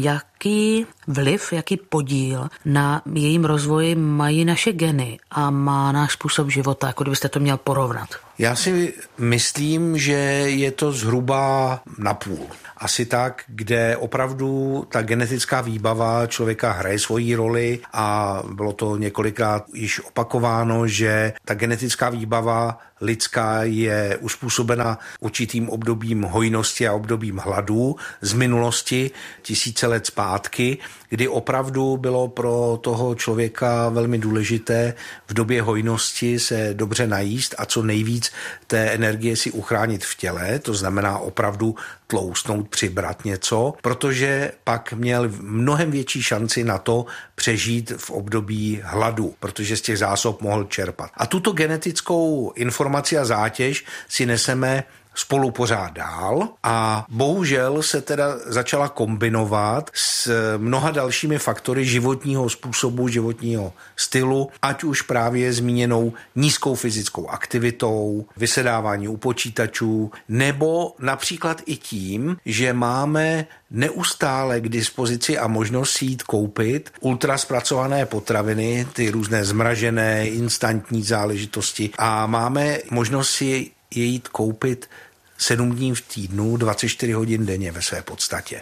jaký vliv, jaký podíl na jejím rozvoji mají naše geny a má náš způsob života, jako kdybyste to měl porovnat? Já si myslím, že je to zhruba napůl. Asi tak, kde opravdu ta genetická výbava člověka hraje svoji roli a bylo to několikrát již opakováno, že ta genetická výbava lidská je uspůsobena určitým obdobím hojnosti a obdobím hladu z minulosti tisíce let zpátky, kdy opravdu bylo pro toho člověka velmi důležité v době hojnosti se dobře najíst a co nejvíc té energie si uchránit v těle, to znamená opravdu tloustnout, přibrat něco, protože pak měl mnohem větší šanci na to přežít v období hladu, protože z těch zásob mohl čerpat. A tuto genetickou informaci a zátěž si neseme spolu pořád dál a bohužel se teda začala kombinovat s mnoha dalšími faktory životního způsobu, životního stylu, ať už právě zmíněnou nízkou fyzickou aktivitou, vysedávání u počítačů, nebo například i tím, že máme neustále k dispozici a možnost si jít koupit ultraspracované potraviny, ty různé zmražené, instantní záležitosti a máme možnost si je jít koupit sedm dní v týdnu, dvacet čtyři hodin denně ve své podstatě.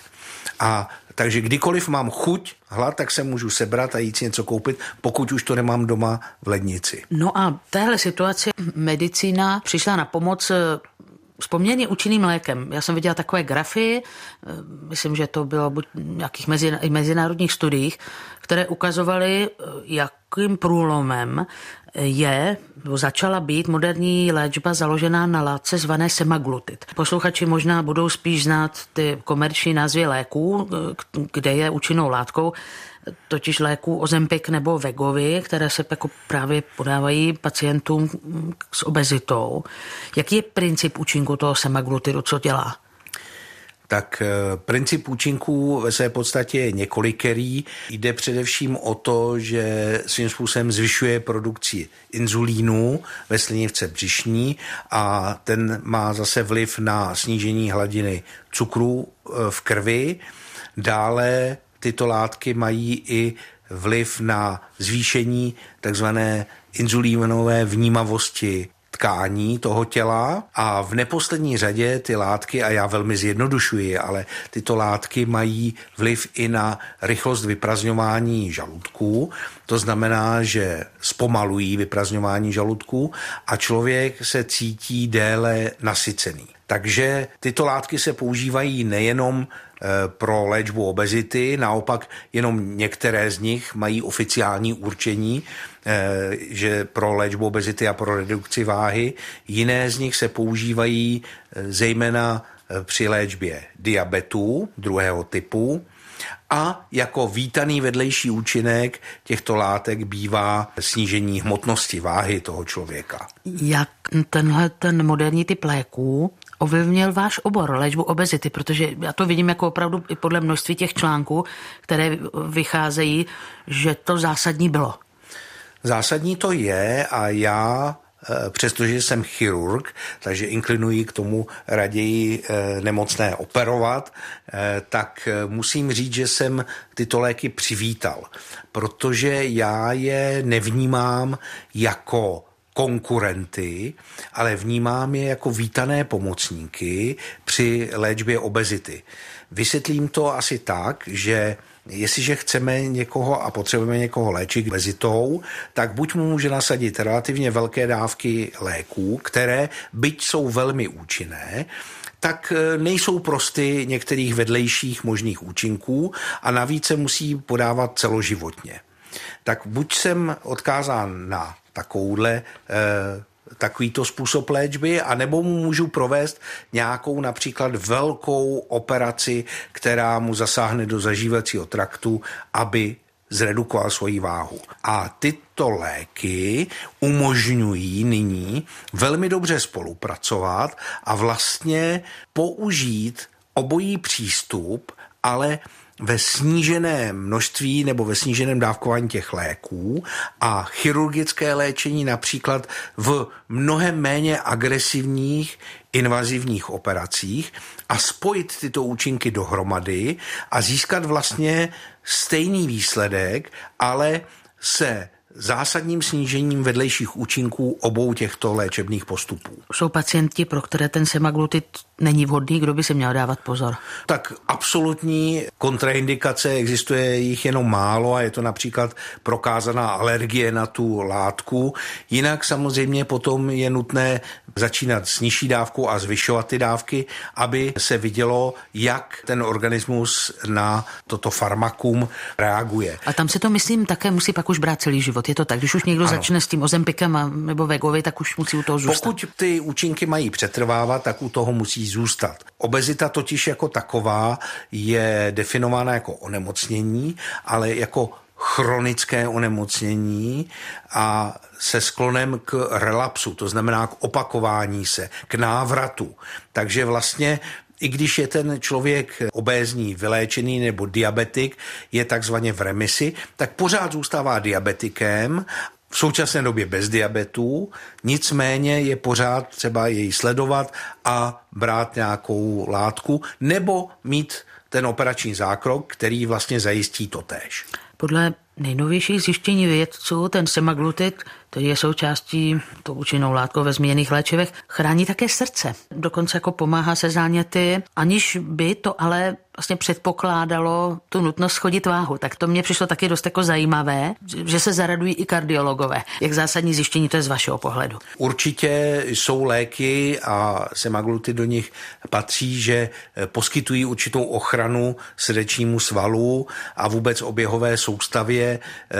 A takže kdykoliv mám chuť, hlad, tak se můžu sebrat a jít si něco koupit, pokud už to nemám doma v lednici. No a téhle situaci medicína přišla na pomoc s poměrně účinným lékem. Já jsem viděla takové grafy, myslím, že to bylo buď v nějakých mezi, mezinárodních studiích, které ukazovaly, jakým průlomem je, začala být moderní léčba založená na látce zvané semaglutid. Posluchači možná budou spíš znát ty komerční názvy léků, kde je účinnou látkou, totiž léků Ozempic nebo Wegovy, které se jako právě podávají pacientům s obezitou. Jaký je princip účinku toho semaglutidu, co dělá? Tak princip účinků ve své podstatě je několikerý. Jde především o to, že svým způsobem zvyšuje produkci inzulínu ve slinivce břišní a ten má zase vliv na snížení hladiny cukru v krvi. Dále tyto látky mají i vliv na zvýšení takzvané inzulínové vnímavosti tkání toho těla a v neposlední řadě ty látky, a já velmi zjednodušuji, ale tyto látky mají vliv i na rychlost vyprazňování žaludků. To znamená, že zpomalují vyprazňování žaludků a člověk se cítí déle nasycený. Takže tyto látky se používají nejenom pro léčbu obezity, naopak jenom některé z nich mají oficiální určení, že pro léčbu obezity a pro redukci váhy. Jiné z nich se používají zejména při léčbě diabetu druhého typu a jako vítaný vedlejší účinek těchto látek bývá snížení hmotnosti váhy toho člověka. Jak tenhle ten moderní typ léků ovlivnil váš obor, léčbu obezity, protože já to vidím jako opravdu i podle množství těch článků, které vycházejí, že to zásadní bylo. Zásadní to je a já, přestože jsem chirurg, takže inklinuji k tomu raději nemocné operovat, tak musím říct, že jsem tyto léky přivítal, protože já je nevnímám jako konkurenty, ale vnímám je jako vítané pomocníky při léčbě obezity. Vysvětlím to asi tak, že jestliže chceme někoho a potřebujeme někoho léčit obezitou, tak buď mu může nasadit relativně velké dávky léků, které, byť jsou velmi účinné, tak nejsou prosty některých vedlejších možných účinků a navíc se musí podávat celoživotně. Tak buď jsem odkázán na takovouhle eh, takovýto způsob léčby, anebo mu můžu provést nějakou například velkou operaci, která mu zasáhne do zažívacího traktu, aby zredukoval svoji váhu. A tyto léky umožňují nyní velmi dobře spolupracovat a vlastně použít obojí přístup, ale ve sníženém množství nebo ve sníženém dávkování těch léků a chirurgické léčení například v mnohem méně agresivních invazivních operacích a spojit tyto účinky dohromady a získat vlastně stejný výsledek, ale se zásadním snížením vedlejších účinků obou těchto léčebných postupů. Jsou pacienti, pro které ten semaglutid není vhodný, kdo by si měl dávat pozor? Tak absolutní kontraindikace, existuje jich jenom málo a je to například prokázaná alergie na tu látku. Jinak samozřejmě potom je nutné začínat s nižší dávkou a zvyšovat ty dávky, aby se vidělo, jak ten organismus na toto farmakum reaguje. A tam se to, myslím, také musí pak už brát celý život. Je to tak, když už někdo ano. začne s tím Ozempikem a, nebo Wegovy, tak už musí u toho zůstat. Pokud ty účinky mají přetrvávat, tak u toho musí zůstat. Obezita totiž jako taková je definována jako onemocnění, ale jako chronické onemocnění a se sklonem k relapsu, to znamená k opakování se, k návratu. Takže vlastně i když je ten člověk obézní, vyléčený nebo diabetik, je takzvaně v remisi, tak pořád zůstává diabetikem, v současné době bez diabetu, nicméně je pořád třeba jej sledovat a brát nějakou látku nebo mít ten operační zákrok, který vlastně zajistí totéž. Podle nejnovějších zjištění vědců ten semaglutid, který je součástí tou účinnou látkou ve zmíněných léčivech, chrání také srdce. Dokonce jako pomáhá se záněty, aniž by to ale vlastně předpokládalo tu nutnost schodit váhu. Tak to mně přišlo taky dost jako zajímavé, že se zaradují i kardiologové. Jak zásadní zjištění to je z vašeho pohledu? Určitě jsou léky a semaglutid do nich patří, že poskytují určitou ochranu srdečnímu svalu a vůbec oběhové soustavě.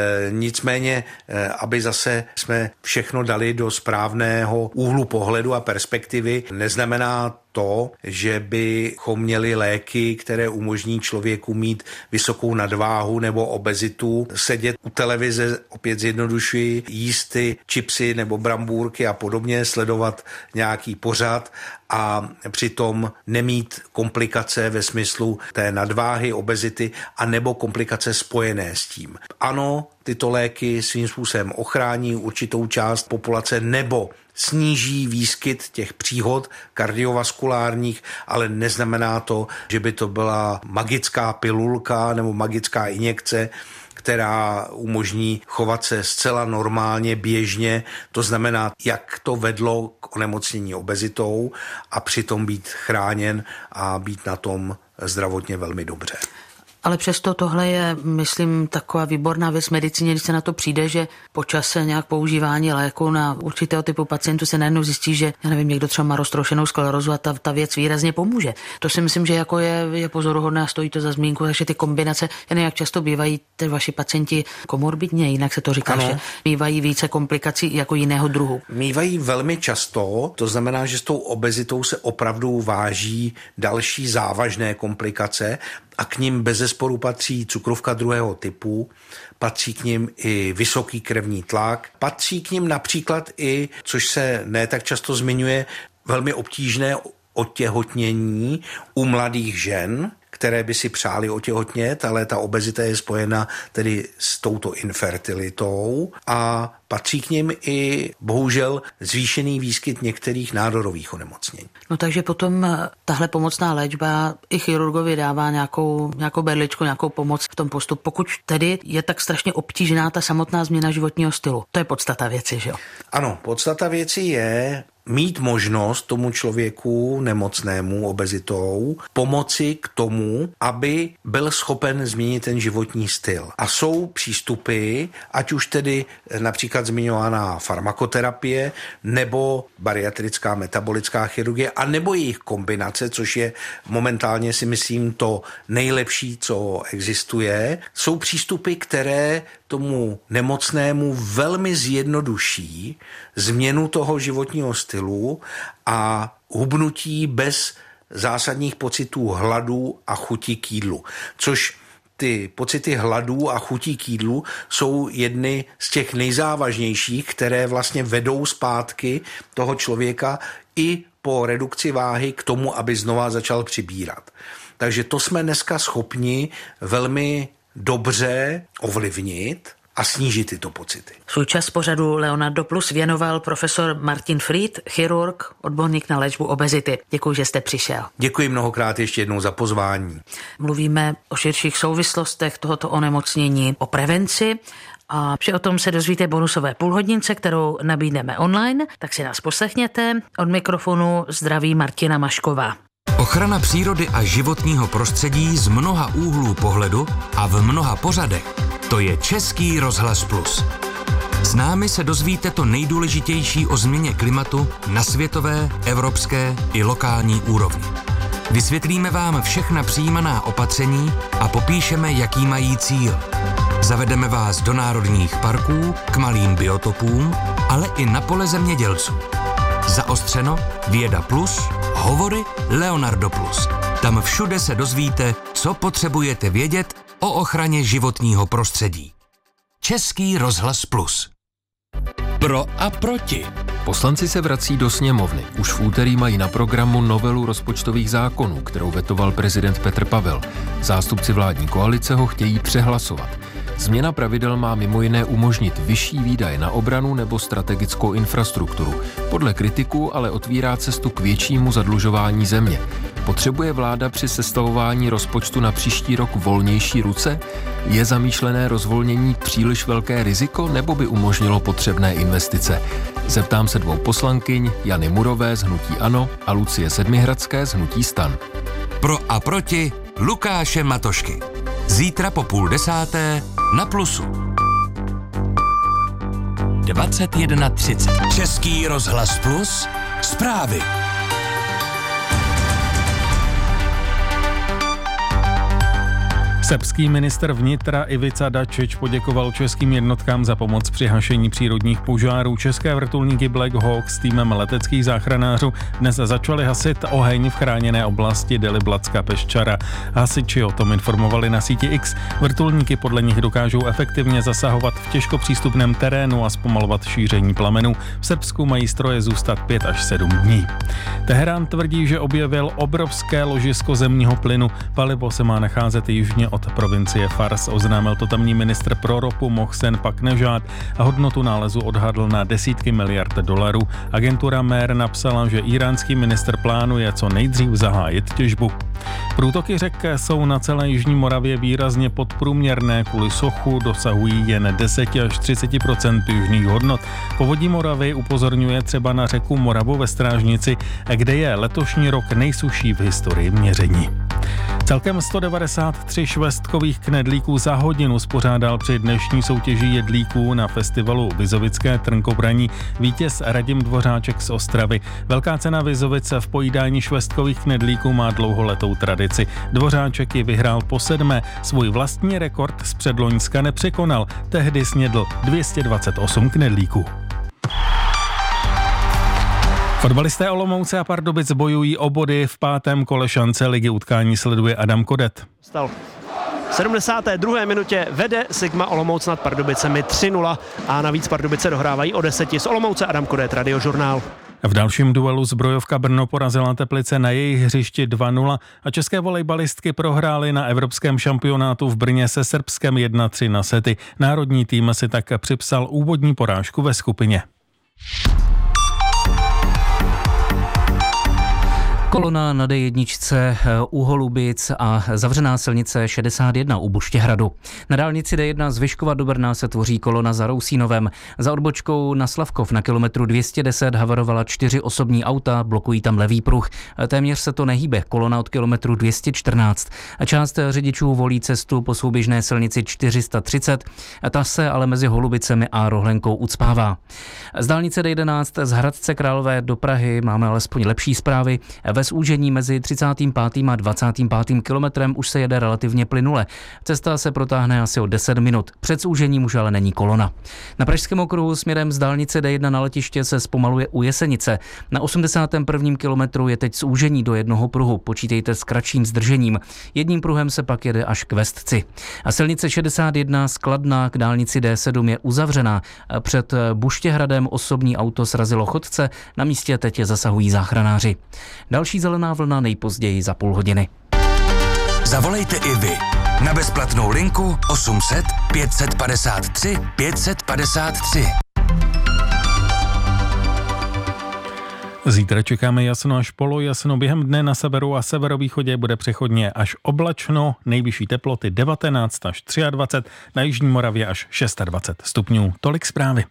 Nicméně, aby zase jsme všechno dali do správného úhlu pohledu a perspektivy, neznamená to, že bychom měli léky, které umožní člověku mít vysokou nadváhu nebo obezitu, sedět u televize, opět zjednodušuji, jíst ty čipsy nebo brambůrky a podobně, sledovat nějaký pořad a přitom nemít komplikace ve smyslu té nadváhy, obezity a nebo komplikace spojené s tím. Ano, tyto léky svým způsobem ochrání určitou část populace nebo sníží výskyt těch příhod kardiovaskulárních, ale neznamená to, že by to byla magická pilulka nebo magická injekce, která umožní chovat se zcela normálně, běžně, to znamená, jak to vedlo k onemocnění obezitou a přitom být chráněn a být na tom zdravotně velmi dobře. Ale přesto tohle je, myslím, taková výborná věc v medicíně, když se na to přijde, že po čase nějak používání léku na určitého typu pacientů se najednou zjistí, že, já nevím, někdo třeba má roztroušenou sklerózu a ta, ta věc výrazně pomůže. To si myslím, že jako je, je pozoruhodné a stojí to za zmínku, takže ty kombinace, jen jak často bývají ty vaši pacienti komorbidně, jinak se to říká, ano. Že mívají více komplikací jako jiného druhu. Mívají velmi často, to znamená, že s tou obezitou se opravdu váží další závažné komplikace, a k nim bezesporu patří cukrovka druhého typu, patří k nim i vysoký krevní tlak, patří k nim například i, což se ne tak často zmiňuje, velmi obtížné otěhotnění u mladých žen, které by si přáli otěhotnět, ale ta obezita je spojena tedy s touto infertilitou a patří k nim i bohužel zvýšený výskyt některých nádorových onemocnění. No takže potom tahle pomocná léčba i chirurgovi dává nějakou, nějakou berličku, nějakou pomoc v tom postupu, pokud tedy je tak strašně obtížná ta samotná změna životního stylu. To je podstata věci, že jo? Ano, podstata věci je mít možnost tomu člověku nemocnému obezitou pomoci k tomu, aby byl schopen změnit ten životní styl. A jsou přístupy, ať už tedy například zmiňovaná farmakoterapie, nebo bariatrická metabolická chirurgie, a nebo jejich kombinace, což je momentálně si myslím to nejlepší, co existuje. Jsou přístupy, které tomu nemocnému velmi zjednoduší změnu toho životního stylu a hubnutí bez zásadních pocitů hladu a chuti k jídlu, což ty pocity hladu a chutí k jídlu jsou jedny z těch nejzávažnějších, které vlastně vedou zpátky toho člověka i po redukci váhy k tomu, aby znova začal přibírat. Takže to jsme dneska schopni velmi dobře ovlivnit a snížit tyto pocity. Svůj čas pořadu Leonardo Plus věnoval profesor Martin Fried, chirurg, odborník na léčbu obezity. Děkuji, že jste přišel. Děkuji mnohokrát ještě jednou za pozvání. Mluvíme o širších souvislostech tohoto onemocnění, o prevenci a vše o tom se dozvíte bonusové půlhodince, kterou nabídneme online, tak si nás poslechněte. Od mikrofonu zdraví Martina Mašková. Ochrana přírody a životního prostředí z mnoha úhlů pohledu a v mnoha pořadech. To je Český rozhlas Plus. S námi se dozvíte to nejdůležitější o změně klimatu na světové, evropské i lokální úrovni. Vysvětlíme vám všechna přijímaná opatření a popíšeme, jaký mají cíl. Zavedeme vás do národních parků, k malým biotopům, ale i na pole zemědělců. Zaostřeno, Věda Plus, hovory Leonardo Plus. Tam všude se dozvíte, co potřebujete vědět o ochraně životního prostředí. Český rozhlas Plus. Pro a proti. Poslanci se vrací do sněmovny. Už v úterý mají na programu novelu rozpočtových zákonů, kterou vetoval prezident Petr Pavel. Zástupci vládní koalice ho chtějí přehlasovat. Změna pravidel má mimo jiné umožnit vyšší výdaje na obranu nebo strategickou infrastrukturu. Podle kritiků ale otvírá cestu k většímu zadlužování země. Potřebuje vláda při sestavování rozpočtu na příští rok volnější ruce? Je zamýšlené rozvolnění příliš velké riziko, nebo by umožnilo potřebné investice? Zeptám se dvou poslankyň, Jany Murové z hnutí ANO a Lucie Sedmihradské z hnutí STAN. Pro a proti Lukáše Matošky. Zítra po půl desáté na Plusu. dvacet jedna třicet. Český rozhlas Plus. Zprávy. Srbský ministr vnitra Ivica Dačić poděkoval českým jednotkám za pomoc při hašení přírodních požárů. České vrtulníky Black Hawk s týmem leteckých záchranářů dnes začaly hasit oheň v chráněné oblasti Deliblatska Peščara. Hasiči o tom informovali na síti X. Vrtulníky podle nich dokážou efektivně zasahovat v těžko přístupném terénu a zpomalovat šíření plamenů. V Srbsku mají stroje zůstat pět až sedm dní. Teherán tvrdí, že objevil obrovské ložisko zemního plynu. Palivo se má nacházet jižně od provincie Fars, oznámil to tamní ministr pro ropu Mohsen Paknežád a hodnotu nálezu odhadl na desítky miliard dolarů. Agentura M E R napsala, že iránský ministr plánuje co nejdřív zahájit těžbu. Průtoky řek jsou na celé jižní Moravě výrazně podprůměrné, kvůli sochu dosahují jen deset až třicet procent běžných hodnot. Povodí Moravy upozorňuje třeba na řeku Moravu ve Strážnici, kde je letošní rok nejsušší v historii měření. Celkem sto devadesát tři švestkových knedlíků za hodinu spořádal při dnešní soutěži jedlíků na festivalu Vizovické trnkobraní vítěz Radim Dvořáček z Ostravy. Velká cena Vizovice v pojídání švestkových knedlíků má dlouholetou tradici. Dvořáček ji vyhrál po sedmé, svůj vlastní rekord z předloňska nepřekonal, tehdy snědl dvě stě dvacet osm knedlíků. Fotbalisté Olomouce a Pardubic bojují o body v pátém kole šance ligy. Utkání sleduje Adam Kodet. Stal. V sedmdesáté druhé minutě vede Sigma Olomouc nad Pardubicemi tři nula a navíc Pardubice dohrávají o deseti. Z Olomouce Adam Kodet, Radiožurnál. V dalším duelu Zbrojovka Brno porazila Teplice na jejich hřišti dva nula a české volejbalistky prohrály na evropském šampionátu v Brně se Srbskem jedna tři na sety. Národní tým si tak připsal úvodní porážku ve skupině. Kolona na D jedna u Holubic a zavřená silnice šedesát jedna u Buštěhradu. Na dálnici D jedna z Vyškova do Brna se tvoří kolona za Rousínovem. Za odbočkou na Slavkov na kilometru dvě stě deset havarovala čtyři osobní auta, blokují tam levý pruh. Téměř se to nehýbe, kolona od kilometru dvě stě čtrnáct. Část řidičů volí cestu po souběžné silnici čtyři sta třicet, ta se ale mezi Holubicemi a Rohlenkou ucpává. Z dálnice D jedenáct z Hradce Králové do Prahy máme alespoň lepší zprávy. Bez úžení mezi třicátým pátým a dvacátým pátým kilometrem už se jede relativně plynule. Cesta se protáhne asi o deset minut. Před zúžením už ale není kolona. Na Pražském okruhu směrem z dálnice D jedna na letiště se zpomaluje u Jesenice. Na osmdesátém prvním kilometru je teď zúžení do jednoho pruhu. Počítejte s kratším zdržením. Jedním pruhem se pak jede až k Vestci. A silnice šedesát jedna z Kladna k dálnici D sedm je uzavřená. Před Buštěhradem osobní auto srazilo chodce, na místě teď je zasahují záchranáři. Další zelená vlna nejpozději za půl hodiny. Zavolejte i vy na bezplatnou linku osm set pět padesát tři pět padesát tři. Zítra čekáme jasno až polojasno. Během dne na severu a severovýchodě bude přechodně až oblačno, nejvyšší teploty devatenáct až dvacet tři, na jižní Moravě až dvacet šest stupňů. Tolik zprávy.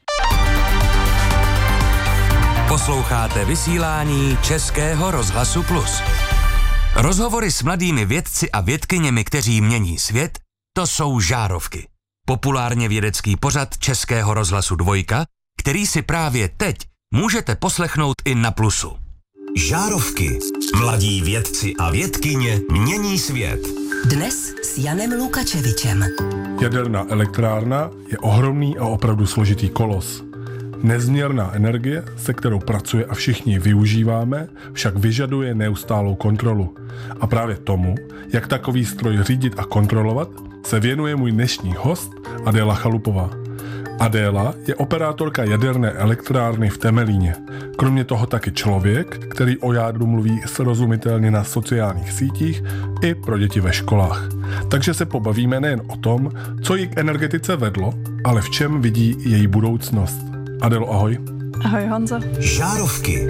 Posloucháte vysílání Českého rozhlasu Plus. Rozhovory s mladými vědci a vědkyněmi, kteří mění svět, to jsou Žárovky. Populárně vědecký pořad Českého rozhlasu Dvojka, který si právě teď můžete poslechnout i na Plusu. Žárovky. Mladí vědci a vědkyně mění svět. Dnes s Janem Lukačevičem. Jaderná elektrárna je ohromný a opravdu složitý kolos. Nezměrná energie, se kterou pracuje a všichni využíváme, však vyžaduje neustálou kontrolu. A právě tomu, jak takový stroj řídit a kontrolovat, se věnuje můj dnešní host Adéla Chalupová. Adéla je operátorka jaderné elektrárny v Temelíně. Kromě toho taky člověk, který o jádru mluví srozumitelně na sociálních sítích i pro děti ve školách. Takže se pobavíme nejen o tom, co ji k energetice vedlo, ale v čem vidí její budoucnost. Adélo, ahoj. Ahoj, Honzo. Žárovky.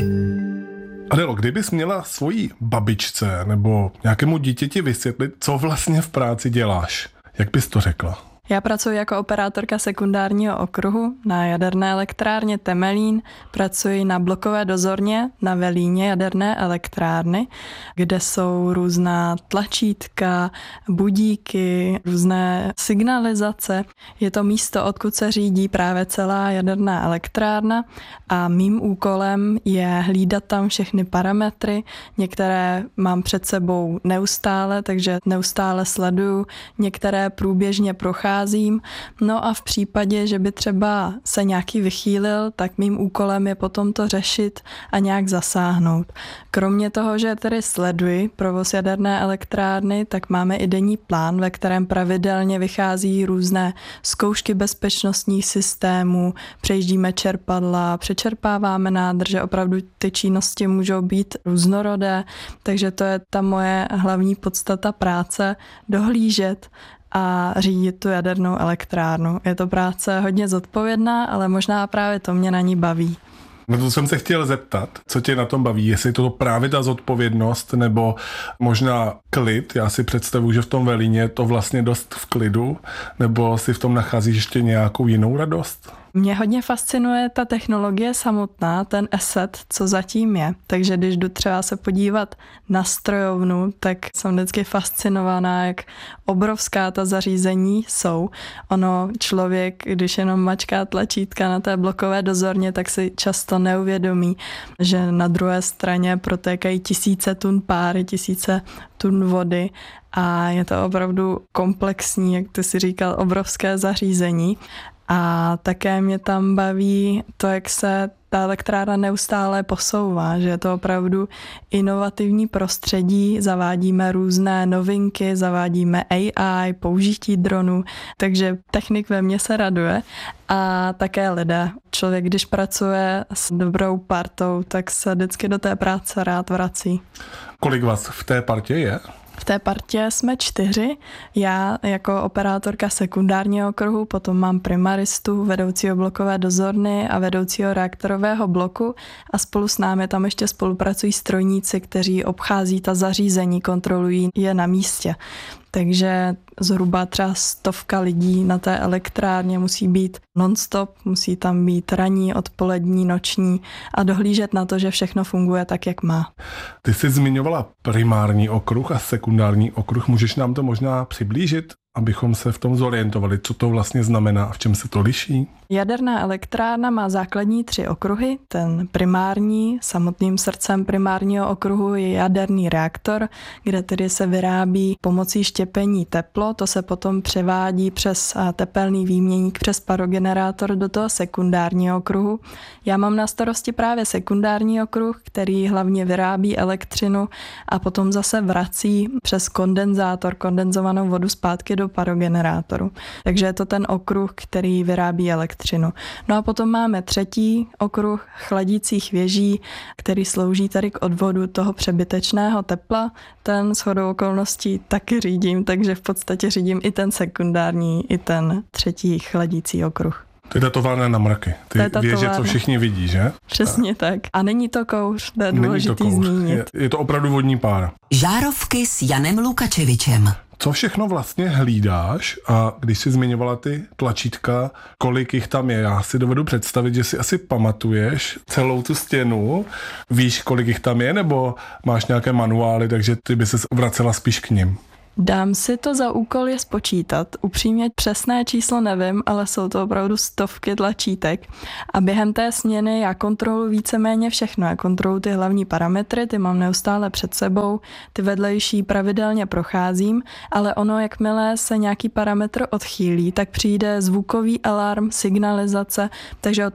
Adélo, kdybys měla svojí babičce nebo nějakému dítěti vysvětlit, co vlastně v práci děláš, jak bys to řekla? Já pracuji jako operátorka sekundárního okruhu na jaderné elektrárně Temelín. Pracuji na blokové dozorně na velíně jaderné elektrárny, kde jsou různá tlačítka, budíky, různé signalizace. Je to místo, odkud se řídí právě celá jaderná elektrárna a mým úkolem je hlídat tam všechny parametry. Některé mám před sebou neustále, takže neustále sleduju, některé průběžně procházím. No a v případě, že by třeba se nějaký vychýlil, tak mým úkolem je potom to řešit a nějak zasáhnout. Kromě toho, že tedy sleduji provoz jaderné elektrárny, tak máme i denní plán, ve kterém pravidelně vychází různé zkoušky bezpečnostních systémů, přejíždíme čerpadla, přečerpáváme nádrže, opravdu ty činnosti můžou být různorodé, takže to je ta moje hlavní podstata práce, dohlížet a řídit tu jadernou elektrárnu. Je to práce hodně zodpovědná, ale možná právě to mě na ní baví. No to jsem se chtěl zeptat, co tě na tom baví, jestli je to právě ta zodpovědnost, nebo možná klid, já si představuji, že v tom Velíně je to vlastně dost v klidu, nebo si v tom nacházíš ještě nějakou jinou radost? Mě hodně fascinuje ta technologie samotná, ten asset, co zatím je. Takže když jdu třeba se podívat na strojovnu, tak jsem vždycky fascinovaná, jak obrovská ta zařízení jsou. Ono člověk, když jenom mačká tlačítka na té blokové dozorně, tak si často neuvědomí, že na druhé straně protékají tisíce tun páry, tisíce tun vody a je to opravdu komplexní, jak ty si říkal, obrovské zařízení. A také mě tam baví to, jak se ta elektrárna neustále posouvá, že je to opravdu inovativní prostředí, zavádíme různé novinky, zavádíme A I, použití dronů, takže technik ve mně se raduje a také lidé. Člověk, když pracuje s dobrou partou, tak se vždycky do té práce rád vrací. Kolik vás v té partě je? V té partě jsme čtyři. Já jako operátorka sekundárního okruhu, potom mám primaristu, vedoucího blokové dozorny a vedoucího reaktorového bloku a spolu s námi tam ještě spolupracují strojníci, kteří obchází ta zařízení, kontrolují je na místě. Takže zhruba třeba stovka lidí na té elektrárně musí být non-stop, musí tam být ranní, odpolední, noční a dohlížet na to, že všechno funguje tak, jak má. Ty jsi zmiňovala primární okruh a sekundární okruh. Můžeš nám to možná přiblížit? abychom se v tom zorientovali, co to vlastně znamená a v čem se to liší? Jaderná elektrárna má základní tři okruhy. Ten primární, samotným srdcem primárního okruhu je jaderný reaktor, kde tedy se vyrábí pomocí štěpení teplo. To se potom převádí přes tepelný výměník, přes parogenerátor do toho sekundárního okruhu. Já mám na starosti právě sekundární okruh, který hlavně vyrábí elektřinu a potom zase vrací přes kondenzátor kondenzovanou vodu zpátky do parogenerátoru. Takže je to ten okruh, který vyrábí elektřinu. No a potom máme třetí okruh chladících věží, který slouží tady k odvodu toho přebytečného tepla. Ten shodou okolností taky řídím, takže v podstatě řídím i ten sekundární, i ten třetí chladící okruh. To je datovárna na mraky. Ty věže, co všichni vidí, že? Přesně tak. A není to kouř, to je důležitý zmínit. Je, je to opravdu vodní pára. Žárovky s Janem Lukačevičem. Co všechno vlastně hlídáš a když jsi zmiňovala ty tlačítka, kolik jich tam je? Já si dovedu představit, že si asi pamatuješ celou tu stěnu, víš, kolik jich tam je, nebo máš nějaké manuály, takže ty by se vracela spíš k nim? Dám si to za úkol je spočítat. Upřímně přesné číslo nevím, ale jsou to opravdu stovky tlačítek. A během té směny já kontroluji víceméně všechno. Já kontroluji ty hlavní parametry, ty mám neustále před sebou, ty vedlejší pravidelně procházím, ale ono, jakmile se nějaký parametr odchýlí, tak přijde zvukový alarm, signalizace, takže